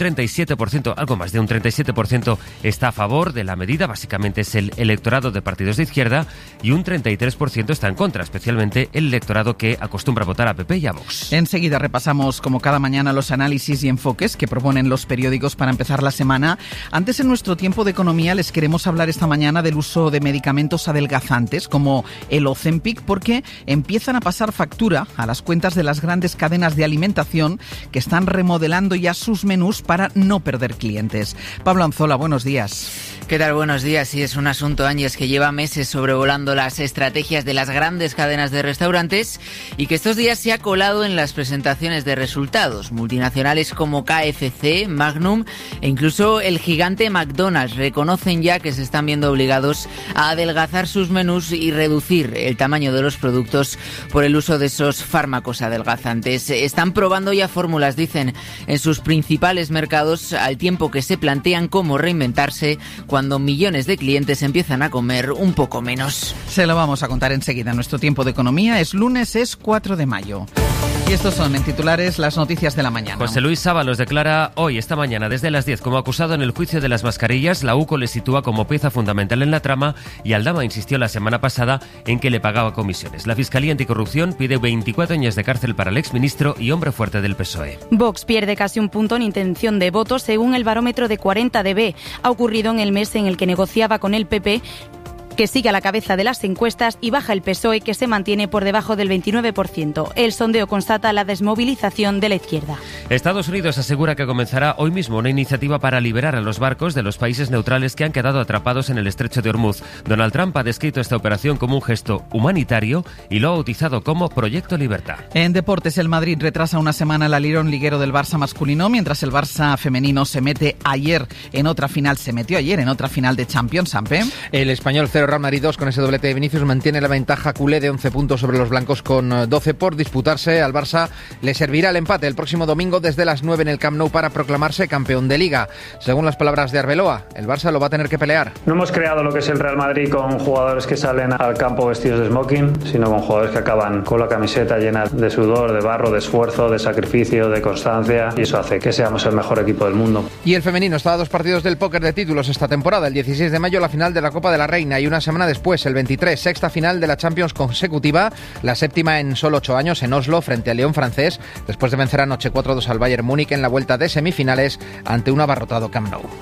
S14: siete por ciento, algo más de un treinta y siete por ciento está a favor de la medida, básicamente es el electorado de partidos de izquierda, y un treinta y tres por ciento está en contra, especialmente el electorado que acostumbra a votar a P P y a Vox.
S3: Enseguida repasamos, como cada mañana, los análisis y enfoques que proponen los periódicos para empezar la semana. Antes, en nuestro tiempo de economía, les queremos hablar esta mañana del uso de medicamentos adelgazantes como el Ozempic, porque empiezan a pasar factura a las cuentas de las grandes cadenas de alimentación que están remodelando ya sus menús para no perder clientes. Pablo Anzola, buenos días.
S1: ¿Qué tal? Buenos días. Sí, es un asunto, Ángels, que lleva meses sobrevolando las estrategias de las grandes cadenas de restaurantes y que estos días se ha colado en las presentaciones de resultados. Multinacionales como K F C, Magnum e incluso el gigante McDonald's reconocen ya que se están viendo obligados a adelgazar sus menús y reducir el tamaño de los productos por el uso de esos fármacos adelgazantes. Están probando ya fórmulas, dicen, en sus principales mercados, al tiempo que se plantean cómo reinventarse cuando millones de clientes empiezan a comer un poco menos.
S3: Se lo vamos a contar enseguida. Nuestro tiempo de economía es lunes, es cuatro de mayo. Y estos son, en titulares, las noticias de la mañana.
S14: José Luis Sábalos declara hoy, esta mañana, desde las diez, como acusado en el juicio de las mascarillas. La UCO le sitúa como pieza fundamental en la trama y Aldama insistió la semana pasada en que le pagaba comisiones. La Fiscalía Anticorrupción pide veinticuatro años de cárcel para el exministro y hombre fuerte del P S O E.
S2: Vox pierde casi un punto en intención de voto según el barómetro de cuarenta D B. Ha ocurrido en el mes en el que negociaba con el P P, que sigue a la cabeza de las encuestas, y baja el P S O E, que se mantiene por debajo del veintinueve por ciento. El sondeo constata la desmovilización de la izquierda.
S14: Estados Unidos asegura que comenzará hoy mismo una iniciativa para liberar a los barcos de los países neutrales que han quedado atrapados en el estrecho de Hormuz. Donald Trump ha descrito esta operación como un gesto humanitario y lo ha bautizado como Proyecto Libertad.
S3: En deportes, el Madrid retrasa una semana el alirón liguero del Barça masculino, mientras el Barça femenino se mete ayer en otra final, se metió ayer en otra final de Champions, Sampe.
S5: El español cero Real Madrid dos, con ese doblete de Vinicius, mantiene la ventaja culé de once puntos sobre los blancos con doce por disputarse. Al Barça le servirá el empate el próximo domingo desde las nueve en el Camp Nou para proclamarse campeón de Liga. Según las palabras de Arbeloa, el Barça lo va a tener que pelear.
S10: No hemos creado lo que es el Real Madrid con jugadores que salen al campo vestidos de smoking, sino con jugadores que acaban con la camiseta llena de sudor, de barro, de esfuerzo, de sacrificio, de constancia, y eso hace que seamos el mejor equipo del mundo.
S5: Y el femenino está a dos partidos del póker de títulos esta temporada. El dieciséis de mayo la final de la Copa de la Reina y una semana después, el veintitrés, sexta final de la Champions consecutiva, la séptima en solo ocho años en Oslo frente al León francés, después de vencer anoche cuatro dos al Bayern Múnich en la vuelta de semifinales ante un abarrotado Camp Nou.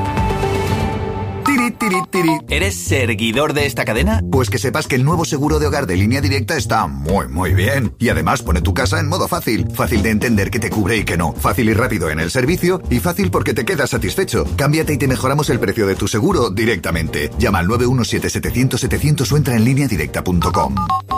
S15: Tiri, tiri, tiri. ¿Eres seguidor de esta cadena? Pues que sepas que el nuevo seguro de hogar de Línea Directa está muy, muy bien. Y además pone tu casa en modo fácil. Fácil de entender qué te cubre y qué no. Fácil y rápido en el servicio. Y fácil porque te quedas satisfecho. Cámbiate y te mejoramos el precio de tu seguro directamente. Llama al nueve uno siete, setecientos, setecientos o entra en línea directa punto com.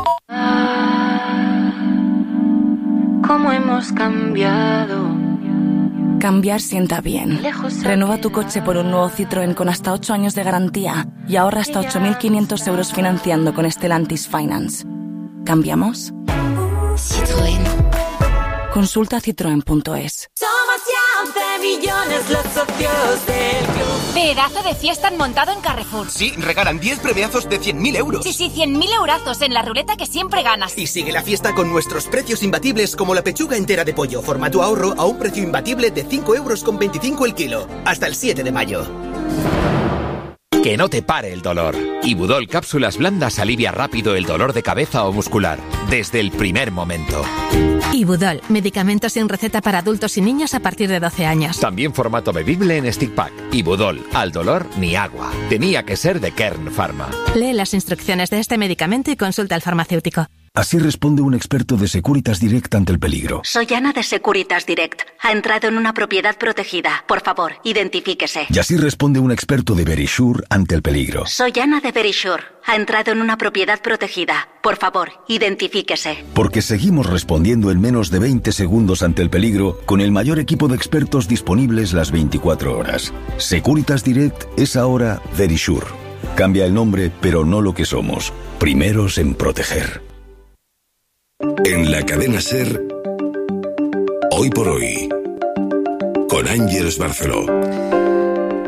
S16: ¿Cómo hemos cambiado? Cambiar sienta bien. Renueva tu coche por un nuevo Citroën con hasta ocho años de garantía y ahorra hasta ocho mil quinientos euros financiando con Stellantis Finance. ¿Cambiamos? Citroën. Consulta citroen punto es.
S17: Somos ya once millones los socios del club.
S18: Pedazo de fiesta han montado en Carrefour.
S19: Sí, regalan diez premiazos de cien mil euros.
S18: Sí, sí, cien mil eurazos en la ruleta que siempre ganas.
S19: Y sigue la fiesta con nuestros precios imbatibles, como la pechuga entera de pollo, formato ahorro, a un precio imbatible de cinco euros con veinticinco el kilo. Hasta el siete de mayo.
S20: Que no te pare el dolor. Ibudol Cápsulas Blandas alivia rápido el dolor de cabeza o muscular, desde el primer momento.
S22: Ibudol, medicamento sin receta para adultos y niños a partir de doce años.
S20: También formato bebible en stick pack. Ibudol, al dolor ni agua. Tenía que ser de Kern Pharma.
S22: Lee las instrucciones de este medicamento y consulta al farmacéutico.
S23: Así responde un experto de Securitas Direct ante el peligro.
S24: Soy Ana de Securitas Direct. Ha entrado en una propiedad protegida. Por favor, identifíquese.
S23: Y así responde un experto de Verisure ante el peligro.
S24: Soy Ana de Verisure. Ha entrado en una propiedad protegida. Por favor, identifíquese.
S23: Porque seguimos respondiendo en menos de veinte segundos ante el peligro con el mayor equipo de expertos disponibles las veinticuatro horas. Securitas Direct es ahora Verisure. Cambia el nombre, pero no lo que somos. Primeros en proteger.
S32: En la cadena SER, Hoy por Hoy, con Ángels Barceló.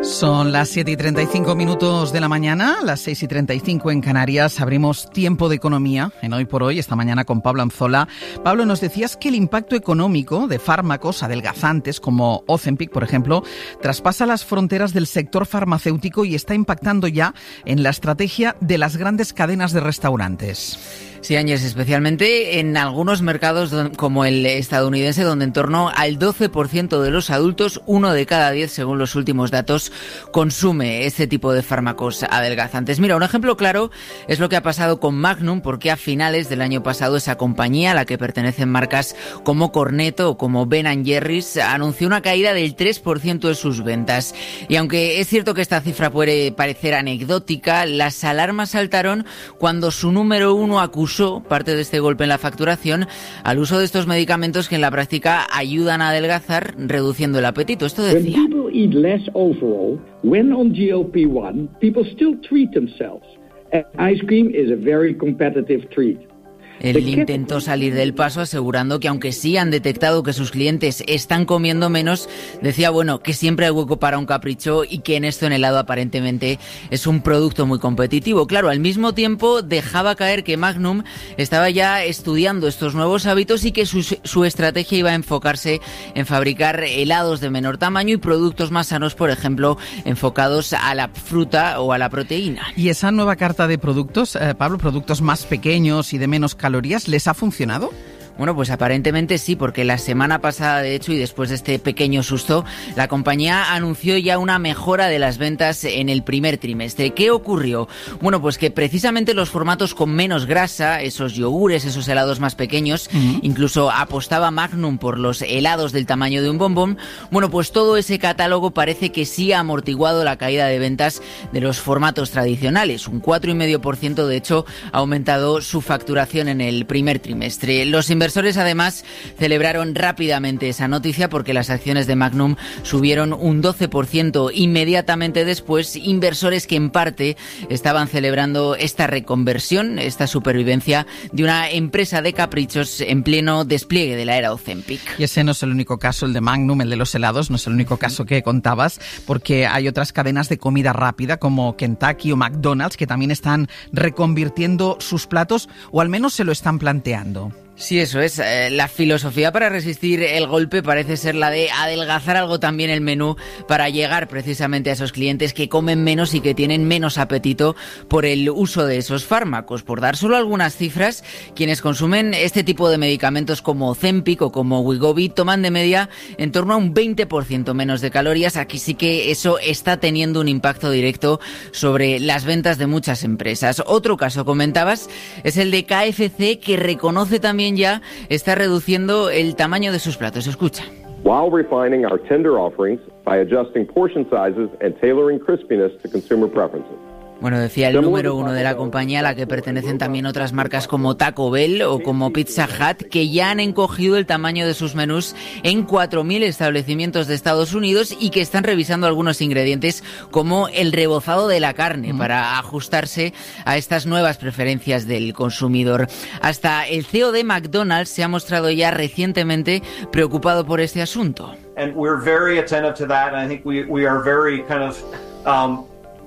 S3: Son las siete y treinta y cinco minutos de la mañana, las seis y treinta y cinco en Canarias. Abrimos Tiempo de Economía en Hoy por Hoy, esta mañana con Pablo Anzola. Pablo, nos decías que el impacto económico de fármacos adelgazantes como Ozempic, por ejemplo, traspasa las fronteras del sector farmacéutico y está impactando ya en la estrategia de las grandes cadenas de restaurantes.
S1: Sí, Áñez, especialmente en algunos mercados como el estadounidense, donde en torno al doce por ciento de los adultos, uno de cada diez, según los últimos datos, consume este tipo de fármacos adelgazantes. Mira, un ejemplo claro es lo que ha pasado con Magnum, porque a finales del año pasado esa compañía, a la que pertenecen marcas como Cornetto o como Ben and Jerry's, anunció una caída del tres por ciento de sus ventas. Y aunque es cierto que esta cifra puede parecer anecdótica, las alarmas saltaron cuando su número uno acusó parte de este golpe en la facturación al uso de estos medicamentos que en la práctica ayudan a adelgazar reduciendo el apetito. Esto decía:
S4: When people eat less overall, when on G L P one, people still treat themselves. And ice cream is a very competitive treat.
S1: Él intentó salir del paso asegurando que aunque sí han detectado que sus clientes están comiendo menos, decía, bueno, que siempre hay hueco para un capricho y que en esto en helado aparentemente es un producto muy competitivo. Claro, al mismo tiempo dejaba caer que Magnum estaba ya estudiando estos nuevos hábitos y que su, su estrategia iba a enfocarse en fabricar helados de menor tamaño y productos más sanos, por ejemplo, enfocados a la fruta o a la proteína.
S3: ¿Y esa nueva carta de productos, eh, Pablo, productos más pequeños y de menos calorías, les ha funcionado?
S1: Bueno, pues aparentemente sí, porque la semana pasada, de hecho, y después de este pequeño susto, la compañía anunció ya una mejora de las ventas en el primer trimestre. ¿Qué ocurrió? Bueno, pues que precisamente los formatos con menos grasa, esos yogures, esos helados más pequeños, uh-huh. incluso apostaba Magnum por los helados del tamaño de un bombón, bueno, pues todo ese catálogo parece que sí ha amortiguado la caída de ventas de los formatos tradicionales. Un cuatro coma cinco por ciento, de hecho, ha aumentado su facturación en el primer trimestre. Los inversores, además, celebraron rápidamente esa noticia porque las acciones de Magnum subieron un doce por ciento inmediatamente después. Inversores que en parte estaban celebrando esta reconversión, esta supervivencia de una empresa de caprichos en pleno despliegue de la era Ozempic.
S3: Y ese no es el único caso, el de Magnum, el de los helados, no es el único caso que contabas, porque hay otras cadenas de comida rápida como Kentucky o McDonald's que también están reconvirtiendo sus platos, o al menos se lo están planteando.
S1: Sí, eso es. Eh, la filosofía para resistir el golpe parece ser la de adelgazar algo también el menú para llegar precisamente a esos clientes que comen menos y que tienen menos apetito por el uso de esos fármacos. Por dar solo algunas cifras, quienes consumen este tipo de medicamentos como Ozempic o como Wegovy toman de media en torno a un veinte por ciento menos de calorías. Aquí sí que eso está teniendo un impacto directo sobre las ventas de muchas empresas. Otro caso, comentabas, es el de K F C, que reconoce también ya está reduciendo el tamaño de sus platos. Escucha.
S6: While refining our tender offerings by adjusting portion sizes and tailoring crispiness to consumer preferences.
S1: Bueno, decía el número uno de la compañía, a la que pertenecen también otras marcas como Taco Bell o como Pizza Hut, que ya han encogido el tamaño de sus menús en cuatro mil establecimientos de Estados Unidos y que están revisando algunos ingredientes como el rebozado de la carne para ajustarse a estas nuevas preferencias del consumidor. Hasta el C E O de McDonald's se ha mostrado ya recientemente preocupado por este asunto.
S7: And we're very attentive to that, and I think we we are very kind of um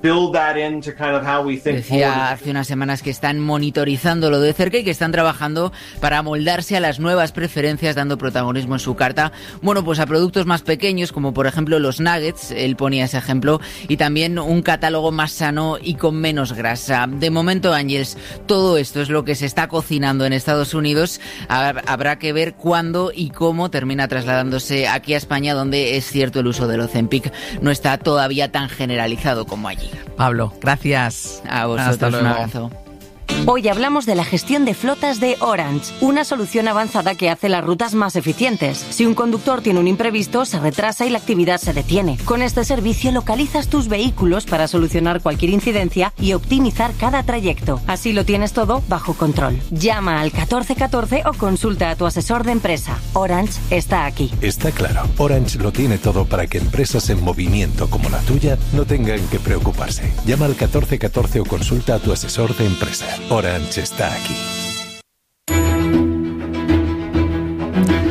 S1: Decía hace unas semanas que están monitorizando de cerca y que están trabajando para amoldarse a las nuevas preferencias, dando protagonismo en su carta, bueno, pues a productos más pequeños, como por ejemplo los nuggets, él ponía ese ejemplo, y también un catálogo más sano y con menos grasa. De momento, Ángels, todo esto es lo que se está cocinando en Estados Unidos. Habrá que ver cuándo y cómo termina trasladándose aquí a España, donde es cierto el uso del Ozempic no está todavía tan generalizado como allí.
S3: Pablo, gracias.
S1: A vosotros, un abrazo.
S8: Hoy hablamos de la gestión de flotas de Orange, una solución avanzada que hace las rutas más eficientes. Si un conductor tiene un imprevisto, se retrasa y la actividad se detiene. Con este servicio localizas tus vehículos para solucionar cualquier incidencia y optimizar cada trayecto. Así lo tienes todo bajo control. Llama al catorce catorce o consulta a tu asesor de empresa. Orange está aquí.
S9: Está claro, Orange lo tiene todo para que empresas en movimiento como la tuya no tengan que preocuparse. Llama al catorce catorce o consulta a tu asesor de empresa. Orange está aquí.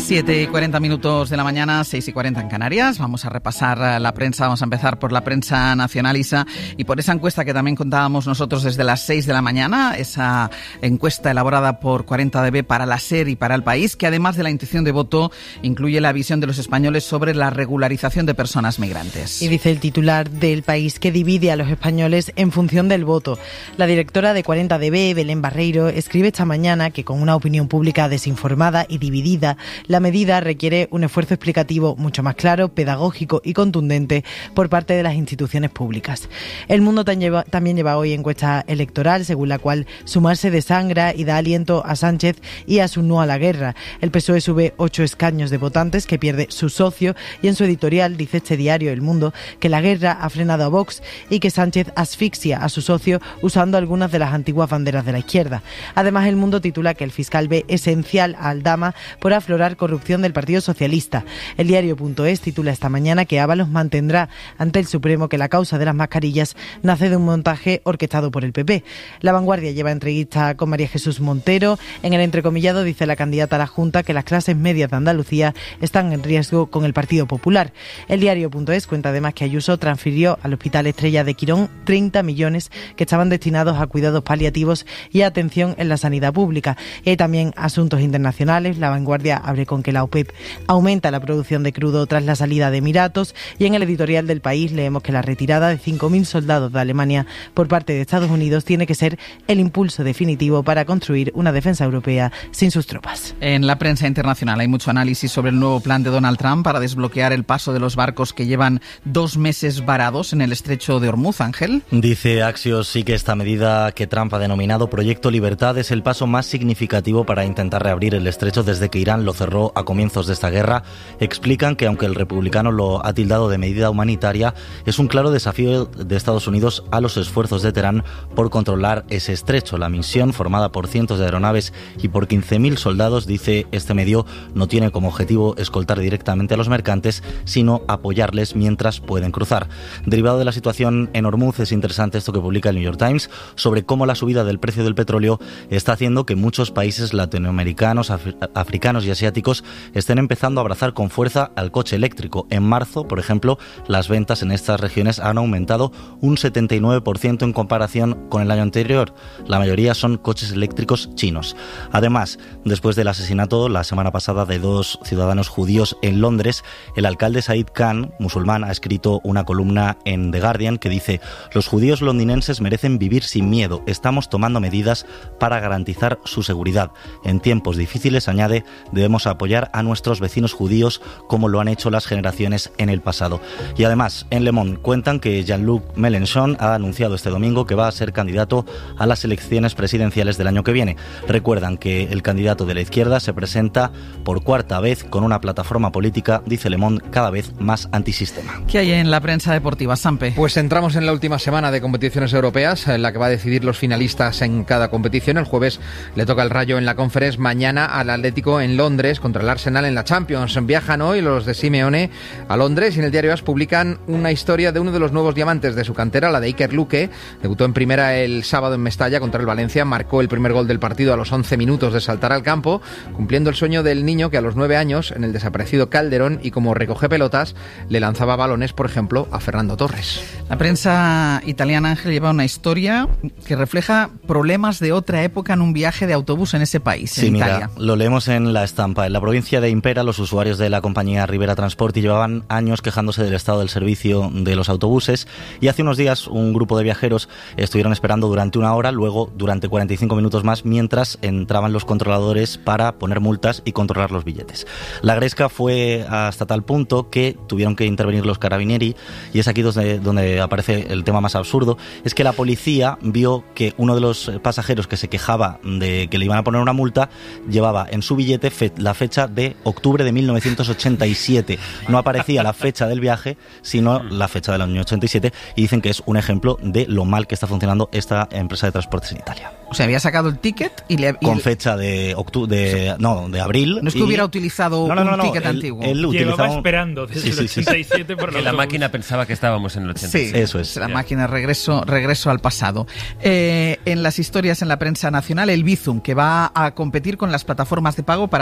S3: siete y cuarenta minutos de la mañana, seis y cuarenta en Canarias. Vamos a repasar la prensa, vamos a empezar por la prensa nacional, Isa, y por esa encuesta que también contábamos nosotros desde las seis de la mañana, esa encuesta elaborada por cuarenta D B para la SER y para El País, que además de la intención de voto, incluye la visión de los españoles sobre la regularización de personas migrantes.
S2: Y dice el titular del País que divide a los españoles en función del voto. La directora de cuarenta D B, Belén Barreiro, escribe esta mañana que con una opinión pública desinformada y dividida, la medida requiere un esfuerzo explicativo mucho más claro, pedagógico y contundente por parte de las instituciones públicas. El Mundo también lleva hoy encuesta electoral, según la cual sumarse desangra y da aliento a Sánchez y a su no a la guerra. El P S O E sube ocho escaños de votantes que pierde su socio, y en su editorial dice este diario, El Mundo, que la guerra ha frenado a Vox y que Sánchez asfixia a su socio usando algunas de las antiguas banderas de la izquierda. Además, El Mundo titula que el fiscal ve esencial a Aldama por aflorar corrupción del Partido Socialista. El diario.es titula esta mañana que Ábalos mantendrá ante el Supremo que la causa de las mascarillas nace de un montaje orquestado por el P P. La Vanguardia lleva entrevista con María Jesús Montero. En el entrecomillado dice la candidata a la Junta que las clases medias de Andalucía están en riesgo con el Partido Popular. El diario.es cuenta además que Ayuso transfirió al Hospital Estrella de Quirón treinta millones que estaban destinados a cuidados paliativos y a atención en la sanidad pública. Y hay también asuntos internacionales. La Vanguardia abre con que la OPEP aumenta la producción de crudo tras la salida de Emiratos, y en el editorial del País leemos que la retirada de cinco mil soldados de Alemania por parte de Estados Unidos tiene que ser el impulso definitivo para construir una defensa europea sin sus tropas.
S3: En la prensa internacional hay mucho análisis sobre el nuevo plan de Donald Trump para desbloquear el paso de los barcos que llevan dos meses varados en el estrecho de Hormuz. Ángel.
S11: Dice Axios sí que esta medida que Trump ha denominado Proyecto Libertad es el paso más significativo para intentar reabrir el estrecho desde que Irán lo cerró a comienzos de esta guerra. Explican que aunque el republicano lo ha tildado de medida humanitaria, es un claro desafío de Estados Unidos a los esfuerzos de Teherán por controlar ese estrecho. La misión, formada por cientos de aeronaves y por quince mil soldados, dice este medio, no tiene como objetivo escoltar directamente a los mercantes, sino apoyarles mientras pueden cruzar. Derivado de la situación en Hormuz, es interesante esto que publica el New York Times sobre cómo la subida del precio del petróleo está haciendo que muchos países latinoamericanos, af- africanos y asiáticos estén empezando a abrazar con fuerza al coche eléctrico. En marzo, por ejemplo, las ventas en estas regiones han aumentado un setenta y nueve por ciento en comparación con el año anterior. La mayoría son coches eléctricos chinos. Además, después del asesinato la semana pasada de dos ciudadanos judíos en Londres, el alcalde Said Khan, musulmán, ha escrito una columna en The Guardian que dice: los judíos londinenses merecen vivir sin miedo. Estamos tomando medidas para garantizar su seguridad. En tiempos difíciles, añade, debemos apoyar a nuestros vecinos judíos como lo han hecho las generaciones en el pasado. Y además, en Le Monde cuentan que Jean-Luc Mélenchon ha anunciado este domingo que va a ser candidato a las elecciones presidenciales del año que viene. Recuerdan que el candidato de la izquierda se presenta por cuarta vez con una plataforma política, dice Le Monde, cada vez más antisistema.
S3: ¿Qué hay en la prensa deportiva, Sampe?
S5: Pues entramos en la última semana de competiciones europeas, en la que va a decidir los finalistas en cada competición. El jueves le toca el Rayo en la Conference, mañana al Atlético en Londres contra el Arsenal en la Champions. Viajan hoy los de Simeone a Londres y en el diario AS publican una historia de uno de los nuevos diamantes de su cantera, la de Iker Luque. Debutó en primera el sábado en Mestalla contra el Valencia, marcó el primer gol del partido a los once minutos de saltar al campo, cumpliendo el sueño del niño que a los nueve años, en el desaparecido Calderón, y como recoge pelotas, le lanzaba balones, por ejemplo, a Fernando Torres.
S3: La prensa italiana, Ángel, lleva una historia que refleja problemas de otra época en un viaje de autobús en ese país,
S11: sí,
S3: en
S11: mira,
S3: Italia.
S11: Lo leemos en la estampa. En la provincia de Impera, los usuarios de la compañía Rivera Transporti llevaban años quejándose del estado del servicio de los autobuses, y hace unos días un grupo de viajeros estuvieron esperando durante una hora, luego durante cuarenta y cinco minutos más, mientras entraban los controladores para poner multas y controlar los billetes. La gresca fue hasta tal punto que tuvieron que intervenir los carabinieri, y es aquí donde, donde aparece el tema más absurdo. Es que la policía vio que uno de los pasajeros que se quejaba de que le iban a poner una multa llevaba en su billete fe- la fecha de octubre de mil novecientos ochenta y siete. No aparecía la fecha del viaje, sino la fecha del año ochenta y siete, y dicen que es un ejemplo de lo mal que está funcionando esta empresa de transportes en Italia.
S3: O sea, había sacado el ticket y le... Y
S11: con fecha de octubre, de, no, de abril.
S3: No es que y... hubiera utilizado no, no, no, un ticket
S11: no, él,
S3: antiguo.
S11: Él
S12: Llevaba
S11: utilizaba...
S12: esperando desde sí, sí, el ochenta y siete sí. por
S14: que la máquina pensaba que estábamos en el ochenta y siete.
S3: Sí,
S11: eso es.
S3: La yeah. máquina regreso, regreso al pasado. Eh, en las historias en la prensa nacional, el Bizum, que va a competir con las plataformas de pago para pagar cosas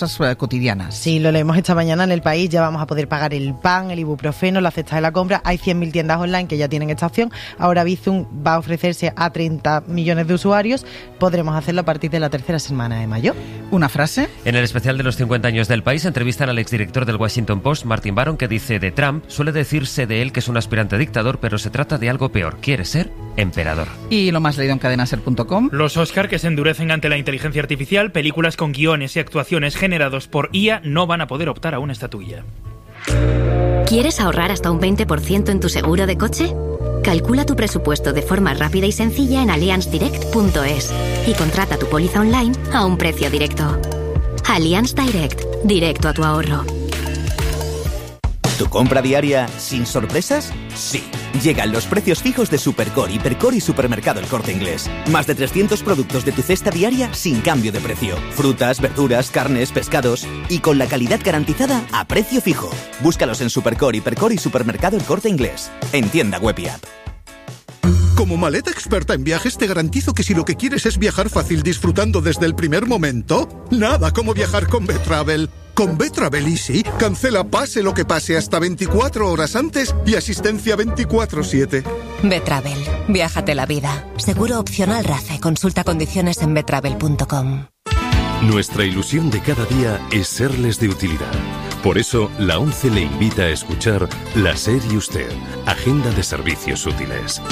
S3: cosas eh, cotidianas.
S2: Sí, lo leemos esta mañana en El País. Ya vamos a poder pagar el pan, el ibuprofeno, la cesta de la compra. Hay cien mil tiendas online que ya tienen esta opción. Ahora Bizum va a ofrecerse a treinta millones de usuarios. Podremos hacerlo a partir de la tercera semana de mayo.
S3: ¿Una frase?
S14: En el especial de los cincuenta años del País entrevistan al exdirector del Washington Post, Martin Baron, que dice de Trump: suele decirse de él que es un aspirante a dictador, pero se trata de algo peor. Quiere ser emperador.
S3: Y lo más leído en cadenaser punto com.
S12: Los Oscar que se endurecen ante la inteligencia artificial. Películas con guiones y actuaciones generados por I A no van a poder optar a una estatuilla.
S10: ¿Quieres ahorrar hasta un veinte por ciento en tu seguro de coche? Calcula tu presupuesto de forma rápida y sencilla en allianz direct punto es y contrata tu póliza online a un precio directo. Allianz Direct, directo a tu ahorro.
S13: ¿Tu compra diaria sin sorpresas? Sí. Llegan los precios fijos de Supercore, Hipercore y Supermercado El Corte Inglés. Más de trescientos productos de tu cesta diaria sin cambio de precio. Frutas, verduras, carnes, pescados y con la calidad garantizada a precio fijo. Búscalos en Supercore, Hipercore y Supermercado El Corte Inglés. En tienda web y app.
S15: Como maleta experta en viajes, te garantizo que si lo que quieres es viajar fácil disfrutando desde el primer momento, nada como viajar con B-Travel. Con B-Travel Easy, cancela pase lo que pase hasta veinticuatro horas antes y asistencia veinticuatro siete.
S16: B-Travel, viájate la vida. Seguro opcional RACE. Consulta condiciones en b travel punto com.
S32: Nuestra ilusión de cada día es serles de utilidad. Por eso, la ONCE le invita a escuchar La SER y Usted, Agenda de Servicios Útiles.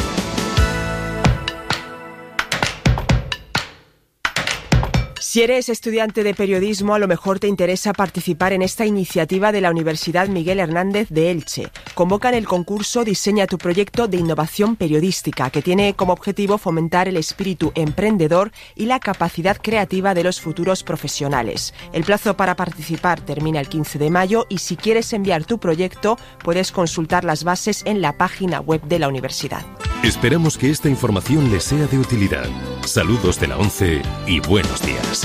S21: Si eres estudiante de periodismo, a lo mejor te interesa participar en esta iniciativa de la Universidad Miguel Hernández de Elche. Convocan el concurso Diseña tu proyecto de innovación periodística, que tiene como objetivo fomentar el espíritu emprendedor y la capacidad creativa de los futuros profesionales. El plazo para participar termina el quince de mayo y si quieres enviar tu proyecto, puedes consultar las bases en la página web de la universidad.
S32: Esperamos que esta información les sea de utilidad. Saludos de la ONCE y buenos días.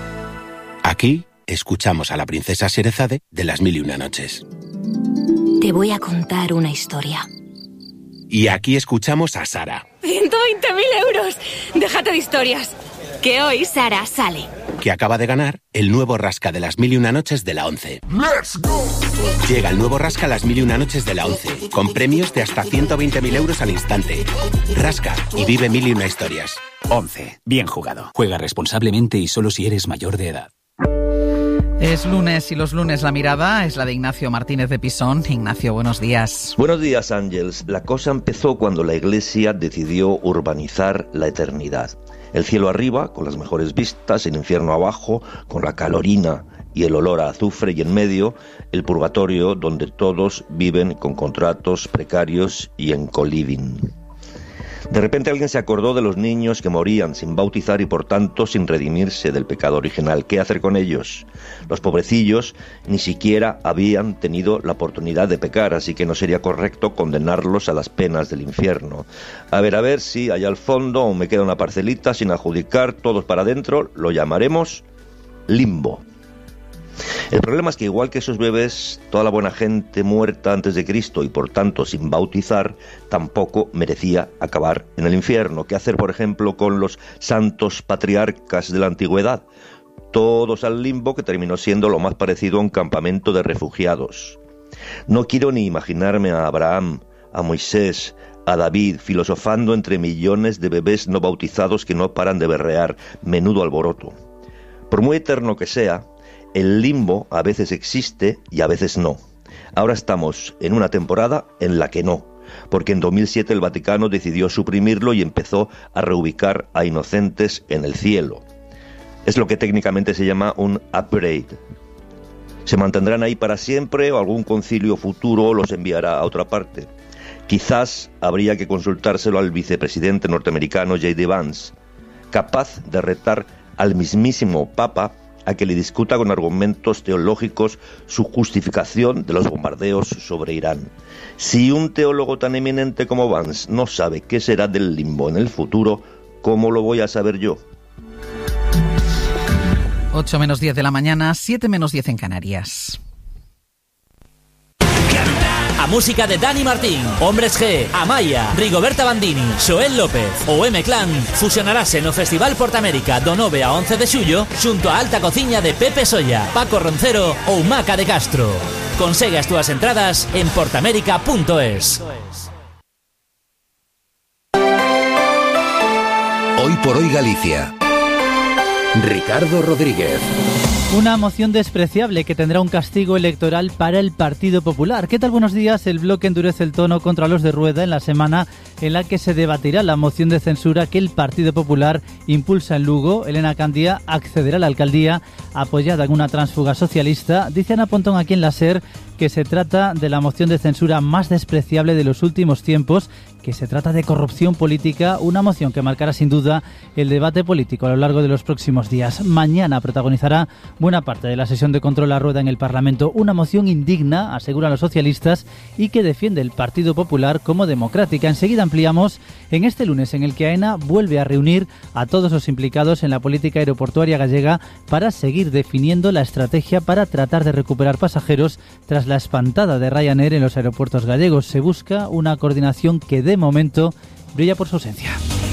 S25: Aquí escuchamos a la princesa Sherezade de Las Mil y Una Noches.
S10: Te voy a contar una historia.
S25: Y aquí escuchamos a Sara,
S22: ciento veinte mil euros. Déjate de historias. Que hoy Sara sale.
S25: que acaba de ganar el nuevo Rasca de Las Mil y Una Noches de la ONCE.
S15: ¡Let's go!
S25: Llega el nuevo Rasca Las Mil y Una Noches de la ONCE, con premios de hasta ciento veinte mil euros al instante. Rasca y vive mil y una historias.
S26: ONCE. Bien jugado. Juega responsablemente y solo si eres mayor de edad.
S3: Es lunes y los lunes la mirada es la de Ignacio Martínez de Pisón. Ignacio, buenos días.
S27: Buenos días, Ángeles. La cosa empezó cuando la Iglesia decidió urbanizar la eternidad. El cielo arriba, con las mejores vistas, el infierno abajo, con la calorina y el olor a azufre, y en medio, el purgatorio, donde todos viven con contratos precarios y en co-living. De repente alguien se acordó de los niños que morían sin bautizar y por tanto sin redimirse del pecado original. ¿Qué hacer con ellos? Los pobrecillos ni siquiera habían tenido la oportunidad de pecar, así que no sería correcto condenarlos a las penas del infierno. A ver, a ver, si allá al fondo aún me queda una parcelita sin adjudicar, todos para adentro, lo llamaremos limbo. El problema es que igual que esos bebés, toda la buena gente muerta antes de Cristo y por tanto sin bautizar, tampoco merecía acabar en el infierno. ¿Qué hacer, por ejemplo, con los santos patriarcas de la antigüedad? Todos al limbo, que terminó siendo lo más parecido a un campamento de refugiados. No quiero ni imaginarme a Abraham, a Moisés, a David, filosofando entre millones de bebés no bautizados que no paran de berrear. Menudo alboroto. Por muy eterno que sea, el limbo a veces existe y a veces no. Ahora estamos en una temporada en la que no, porque en dos mil siete el Vaticano decidió suprimirlo y empezó a reubicar a inocentes en el cielo. Es lo que técnicamente se llama un upgrade. ¿Se mantendrán ahí para siempre o algún concilio futuro los enviará a otra parte? Quizás habría que consultárselo al vicepresidente norteamericano J D Vance, capaz de retar al mismísimo Papa a que le discuta con argumentos teológicos su justificación de los bombardeos sobre Irán. Si un teólogo tan eminente como Vance no sabe qué será del limbo en el futuro, ¿cómo lo voy a saber yo?
S3: ocho menos diez de la mañana, siete menos diez en Canarias.
S19: A
S4: música de Dani Martín, Hombres G, Amaya, Rigoberta Bandini, Xoel López ou M-Clan fusionarase no Festival Portamérica do nove a once de xullo xunto a alta cociña de Pepe Solla, Paco Roncero ou Maca de Castro. Consegue as túas entradas en portamérica punto es.
S6: Hoy por hoy Galicia. Ricardo Rodríguez.
S7: Una moción despreciable que tendrá un castigo electoral para el Partido Popular. ¿Qué tal? Buenos días. El bloque endurece el tono contra los de Rueda en la semana en la que se debatirá la moción de censura que el Partido Popular impulsa en Lugo. Elena Candía accederá a la alcaldía apoyada en una tránsfuga socialista. Dice Ana Pontón aquí en la SER que se trata de la moción de censura más despreciable de los últimos tiempos, que se trata de corrupción política, una moción que marcará sin duda el debate político a lo largo de los próximos días. Mañana protagonizará buena parte de la sesión de control a Rueda en el Parlamento, una moción indigna, aseguran los socialistas, y que defiende el Partido Popular como democrática. Enseguida ampliamos en este lunes en el que AENA vuelve a reunir a todos los implicados en la política aeroportuaria gallega para seguir definiendo la estrategia para tratar de recuperar pasajeros tras la espantada de Ryanair en los aeropuertos gallegos. Se busca una coordinación que de momento brilla por su ausencia.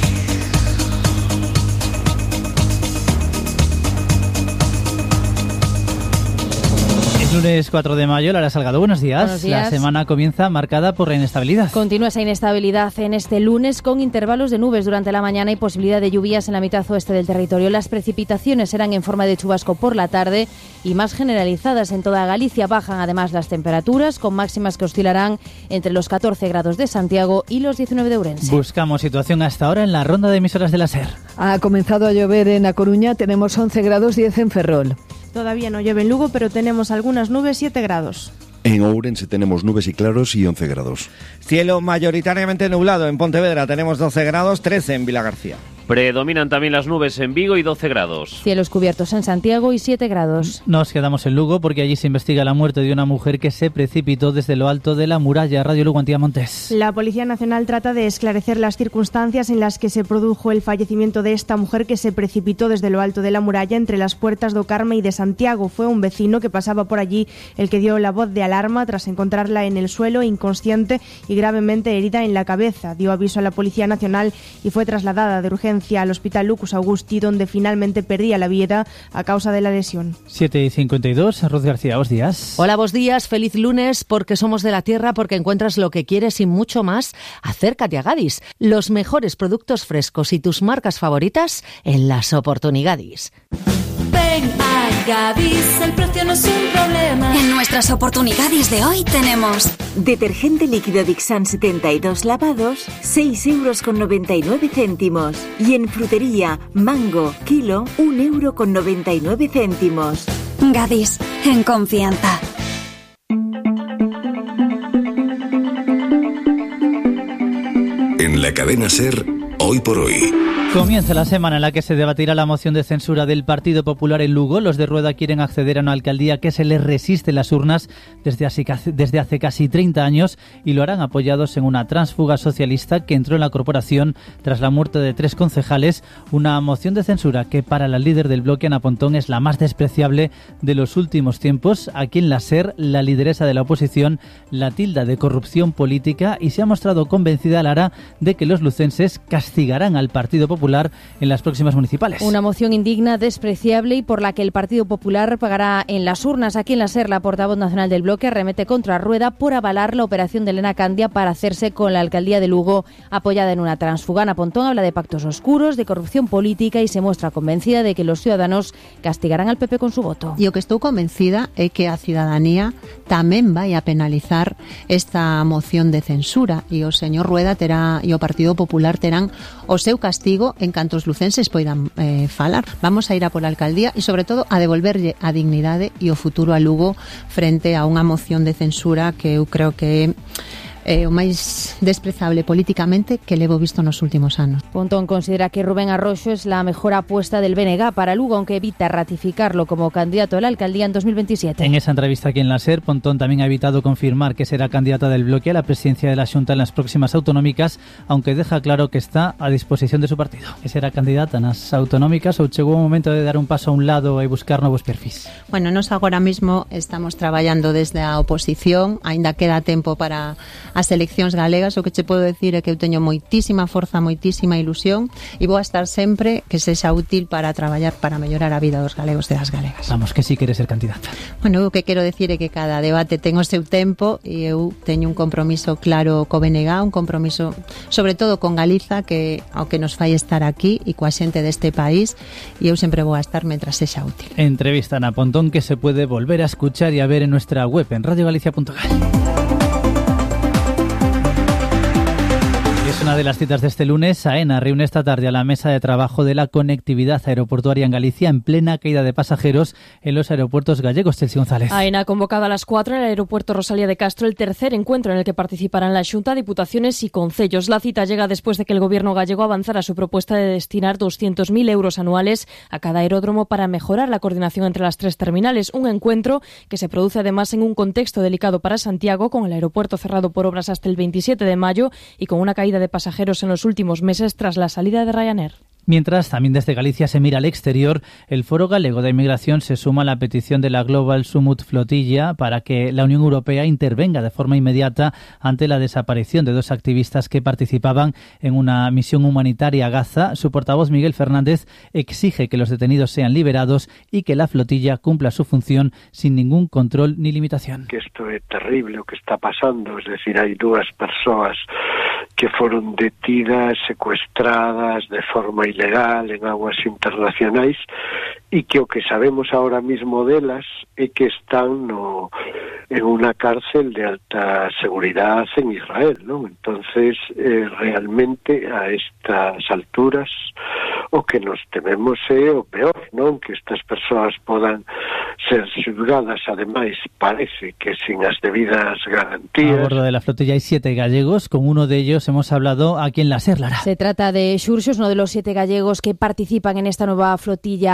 S7: Lunes cuatro de mayo, Lara Salgado, buenos días.
S17: Buenos días.
S7: La semana comienza marcada por la inestabilidad.
S17: Continúa esa inestabilidad en este lunes con intervalos de nubes durante la mañana y posibilidad de lluvias en la mitad oeste del territorio. Las precipitaciones serán en forma de chubasco por la tarde y más generalizadas en toda Galicia. Bajan además las temperaturas con máximas que oscilarán entre los catorce grados de Santiago y los diecinueve de Ourense.
S7: Buscamos situación hasta ahora en la ronda de emisoras de la SER.
S18: Ha comenzado a llover en A Coruña, tenemos once grados, diez en Ferrol.
S20: Todavía no llueve en Lugo, pero tenemos algunas nubes, siete grados.
S23: En Ourense tenemos nubes y claros y once grados.
S24: Cielo mayoritariamente nublado. En Pontevedra tenemos doce grados, trece en Vilagarcía.
S28: Predominan también las nubes en Vigo y doce grados.
S17: Cielos cubiertos en Santiago y siete grados.
S7: Nos quedamos en Lugo porque allí se investiga la muerte de una mujer que se precipitó desde lo alto de la muralla. Radio Lugo, Antía Montes.
S20: La Policía Nacional trata de esclarecer las circunstancias en las que se produjo el fallecimiento de esta mujer que se precipitó desde lo alto de la muralla entre las puertas do Carme y de Santiago. Fue un vecino que pasaba por allí el que dio la voz de alarma tras encontrarla en el suelo, inconsciente y gravemente herida en la cabeza. Dio aviso a la Policía Nacional y fue trasladada de urgencia al Hospital Lucus Augusti, donde finalmente perdía la vida a causa de la lesión.
S7: siete y cincuenta y dos, Ruth García, buenos días.
S29: Hola, buenos días, feliz lunes, porque somos de la tierra, porque encuentras lo que quieres y mucho más. Acércate a Gadis, los mejores productos frescos y tus marcas favoritas en las oportunidades.
S30: Ven a Gadis, el precio no es un problema.
S10: En nuestras oportunidades de hoy tenemos
S31: detergente líquido Dixan setenta y dos lavados, seis euros con noventa y nueve céntimos. Y en frutería, mango, kilo, un euro con noventa y nueve céntimos.
S10: Gadis, en confianza.
S6: En la cadena SER, hoy por hoy.
S7: Comienza la semana en la que se debatirá la moción de censura del Partido Popular en Lugo. Los de Rueda quieren acceder a una alcaldía que se les resiste en las urnas desde hace, desde hace casi treinta años y lo harán apoyados en una tránsfuga socialista que entró en la corporación tras la muerte de tres concejales. Una moción de censura que para la líder del bloque, Ana Pontón, es la más despreciable de los últimos tiempos. Aquí en la SER, la lideresa de la oposición la tilda de corrupción política y se ha mostrado convencida, Lara, de que los lucenses castigarán al Partido Popular en las próximas municipales.
S17: Una moción indigna, despreciable y por la que el Partido Popular pagará en las urnas. Aquí en la SER, la portavoz nacional del bloque arremete contra Rueda por avalar la operación de Elena Candia para hacerse con la alcaldía de Lugo apoyada en una tránsfuga. Ana Pontón habla de pactos oscuros, de corrupción política y se muestra convencida de que los ciudadanos castigarán al P P con su voto.
S33: E o que estou convencida é que a cidadanía tamén vai a penalizar esta moción de censura e o señor Rueda terá e o Partido Popular terán o seu castigo en canto os lucenses poidan eh, falar. Vamos a ir a pola alcaldía e, sobre todo, a devolverlle a dignidade e o futuro a Lugo frente a unha moción de censura que eu creo que é eh, o máis desprezable políticamente que levo visto nos últimos anos.
S17: Pontón considera que Rubén Arroxo es la mejor apuesta del B N G para Lugo, aunque evita ratificarlo como candidato a la alcaldía en dos mil veintisiete.
S7: En esa entrevista aquí en la SER, Pontón también ha evitado confirmar que será candidata del Bloque a la presidencia de la Xunta en las próximas autonómicas, aunque deja claro que está a disposición de su partido. Que será candidata nas autonómicas ou chegou o momento de dar un paso a un lado e buscar novos perfis?
S33: Bueno, nos agora mismo estamos traballando desde a oposición, aínda queda tempo para as eleccións galegas. O que che podo decir é que eu teño moitísima forza, moitísima ilusión e vou a estar sempre que sexa útil para traballar para mellorar a vida dos galegos e das galegas.
S7: Vamos, que si queres ser candidata.
S33: Bueno, o que quero decir é que cada debate ten o seu tempo e eu teño un compromiso claro co B N G, un compromiso sobre todo con Galiza, que ao que nos fai estar aquí e coa xente deste país, e eu sempre vou a estar mentras sexa útil.
S7: Entrevista a Pontón que se puede volver a escuchar y a ver en nuestra web en radio galicia punto gal. Es una de las citas de este lunes. AENA reúne esta tarde a la mesa de trabajo de la conectividad aeroportuaria en Galicia en plena caída de pasajeros en los aeropuertos gallegos. Chelsea González.
S1: AENA ha convocado a las cuatro en el aeropuerto Rosalía de Castro el tercer encuentro en el que participarán la Xunta, Diputaciones y concellos. La cita llega después de que el gobierno gallego avanzara su propuesta de destinar doscientos mil euros anuales a cada aeródromo para mejorar la coordinación entre las tres terminales. Un encuentro que se produce además en un contexto delicado para Santiago, con el aeropuerto cerrado por obras hasta el veintisiete de mayo y con una caída de pasajeros en los últimos meses tras la salida de Ryanair.
S7: Mientras, también desde Galicia se mira al exterior. El Foro Galego de Inmigración se suma a la petición de la Global Summit Flotilla para que la Unión Europea intervenga de forma inmediata ante la desaparición de dos activistas que participaban en una misión humanitaria a Gaza. Su portavoz, Miguel Fernández, exige que los detenidos sean liberados y que la flotilla cumpla su función sin ningún control ni limitación.
S2: Que esto é terrible o que está pasando, es decir, hai dúas persoas que foron detidas, secuestradas de forma ilegal en aguas internacionais e que o que sabemos ahora mismo delas é que están no, en una cárcel de alta seguridad en Israel, ¿no? Entonces, eh, realmente a estas alturas o que nos tememos é o peor, non? Que estas persoas podan ser xulgadas, ademais, parece que sin as debidas garantías.
S7: A bordo de la flotilla hay siete gallegos, con uno de ellos hemos hablado aquí en la SER, Lara.
S17: Se trata de Xurxos, uno de los siete gallegos que participan en esta nueva flotilla